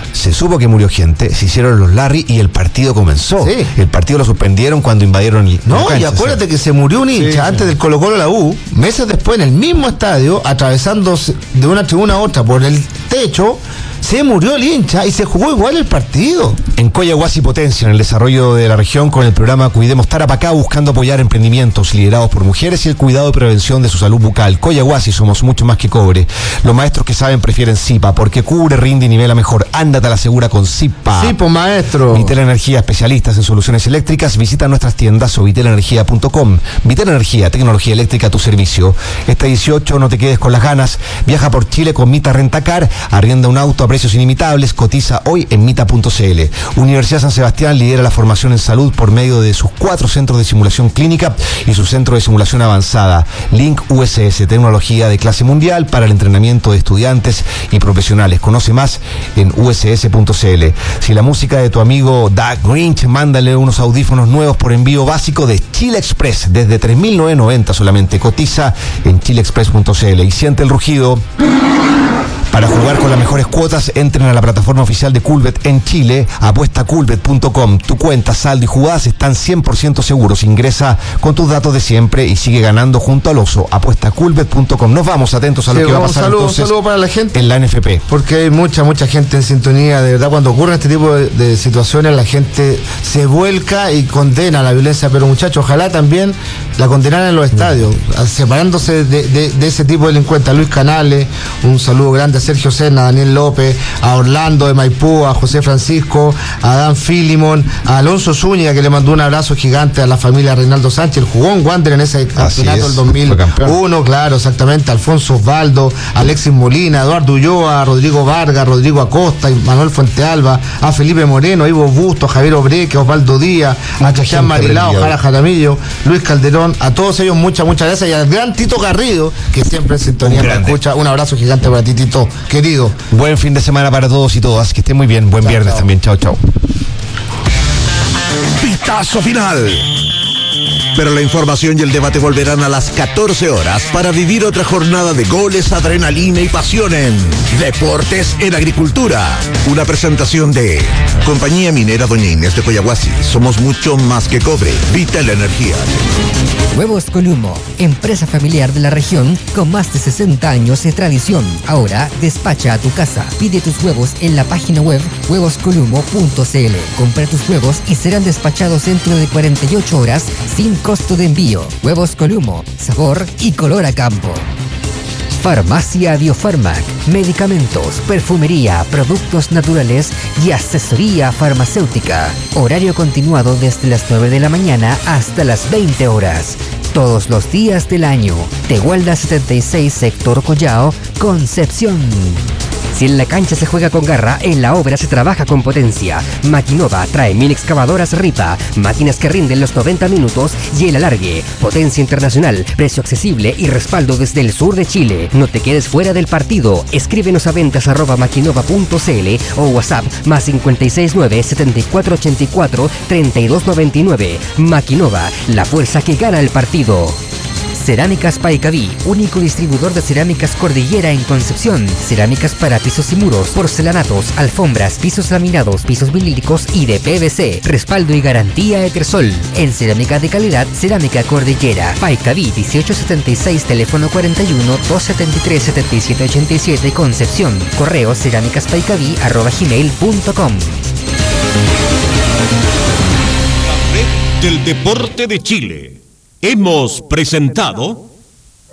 se supo que murió gente, se hicieron los Larry y el partido comenzó. Sí. El partido lo suspendieron cuando invadieron el No, cancha, y acuérdate o sea. que se murió un hincha Sí, antes sí. del Colo Colo la U, meses después en el mismo estadio, atravesando de una tribuna a otra por el techo, se murió el hincha y se jugó igual el partido. En Coyahuasi potencia en el desarrollo de la región con el programa Cuidemos Tarapacá, buscando apoyar emprendimientos liderados por mujeres y el cuidado y prevención de su salud bucal. Coyahuasi, somos mucho más que cobre. Los maestros que saben prefieren Zipa, porque cubre, rinde y nivela mejor. Ándate a la segura con Zipa. Sí, pues maestro. Vitel Energía, especialistas en soluciones eléctricas. Visita nuestras tiendas o vitel energía punto com. Vitel Energía, tecnología eléctrica a tu servicio. Esta dieciocho, no te quedes con las ganas. Viaja por Chile con Mita Rentacar. Arrienda un auto a precios ilimitables. Cotiza hoy en mita punto cl. Universidad San Sebastián lidera la formación en salud por medio de sus cuatro centros de simulación clínica y su centro de simulación avanzada. Link U S S, tecnología de clase mundial para el entrenamiento de estudiantes y profesionales. Conoce más en u s s punto c l. Si la música de tu amigo Doug Grinch, mándale unos audífonos nuevos por envío básico de Chile Express desde tres mil novecientos noventa solamente. Cotiza en chile express punto c l y siente el rugido. Para jugar con las mejores cuotas, entren a la plataforma oficial de Culbet en Chile, apuesta culbet punto com. Tu cuenta, saldo y jugadas están cien por ciento seguros. Ingresa con tus datos de siempre y sigue ganando junto al oso. apuesta culbet punto com. Nos vamos atentos a lo Sí, que va a un pasar saludo, entonces un saludo para la gente. en la N F P. Porque hay mucha, mucha gente en sintonía. De verdad, cuando ocurren este tipo de, de situaciones, la gente se vuelca y condena la violencia. Pero muchachos, ojalá también la condenaran en los estadios, separándose de, de, de ese tipo de delincuentes. A Luis Canales, un saludo grande a Sergio Sena, a Daniel López, a Orlando de Maipú, a José Francisco, a Dan Filimon, a Alonso Zúñiga, que le mandó un abrazo gigante a la familia Reinaldo Sánchez, el jugón Wander en ese campeonato del dos mil uno, claro, exactamente, Alfonso Osvaldo, Alexis Molina, Eduardo Ulloa, Rodrigo Vargas, Rodrigo Acosta, Manuel Fuentealba, a Felipe Moreno, a Ivo Busto, a Javier Obreque, a Osvaldo Díaz, a Cristian Marilao, Jara Jaramillo, Luis Calderón, a todos ellos muchas, muchas gracias, y al gran Tito Garrido, que siempre en sintonía me escucha. Un abrazo gigante para ti, Tito, querido. Buen fin de semana para todos y todas. Que estén muy bien. Buen chao, viernes chao. También. Chao, chao. Pitazo final. Pero la información y el debate volverán a las catorce horas para vivir otra jornada de goles, adrenalina y pasión en Deportes en Agricultura. Una presentación de Compañía Minera Doña Inés de Coyahuasi. Somos mucho más que cobre. Vital Energía. Huevos Columo, empresa familiar de la región con más de sesenta años de tradición. Ahora despacha a tu casa. Pide tus huevos en la página web huevos columo punto c l. Compra tus huevos y serán despachados dentro de cuarenta y ocho horas sin costo de envío. Huevos Columo, sabor y color a campo. Farmacia Biofarmac, medicamentos, perfumería, productos naturales y asesoría farmacéutica. Horario continuado desde las nueve de la mañana hasta las veinte horas. Todos los días del año. Tehuelda setenta y seis, sector Collao, Concepción. Si en la cancha se juega con garra, en la obra se trabaja con potencia. Maquinova trae mil excavadoras Ripa, máquinas que rinden los noventa minutos y el alargue. Potencia internacional, precio accesible y respaldo desde el sur de Chile. No te quedes fuera del partido. Escríbenos a ventas arroba maquinova punto cl o WhatsApp más cinco seis nueve, siete cuatro ocho cuatro, tres dos nueve nueve. Maquinova, la fuerza que gana el partido. Cerámicas Paicaví, único distribuidor de cerámicas Cordillera en Concepción. Cerámicas para pisos y muros, porcelanatos, alfombras, pisos laminados, pisos vinílicos y de P V C. Respaldo y garantía Etersol. En cerámica de calidad, Cerámica Cordillera. Paicaví dieciocho setenta y seis, teléfono cuarenta y uno, doscientos setenta y tres, setenta y siete ochenta y siete, Concepción. Correo cerámicaspaicaví arroba gmail punto com. La red del deporte de Chile. Hemos presentado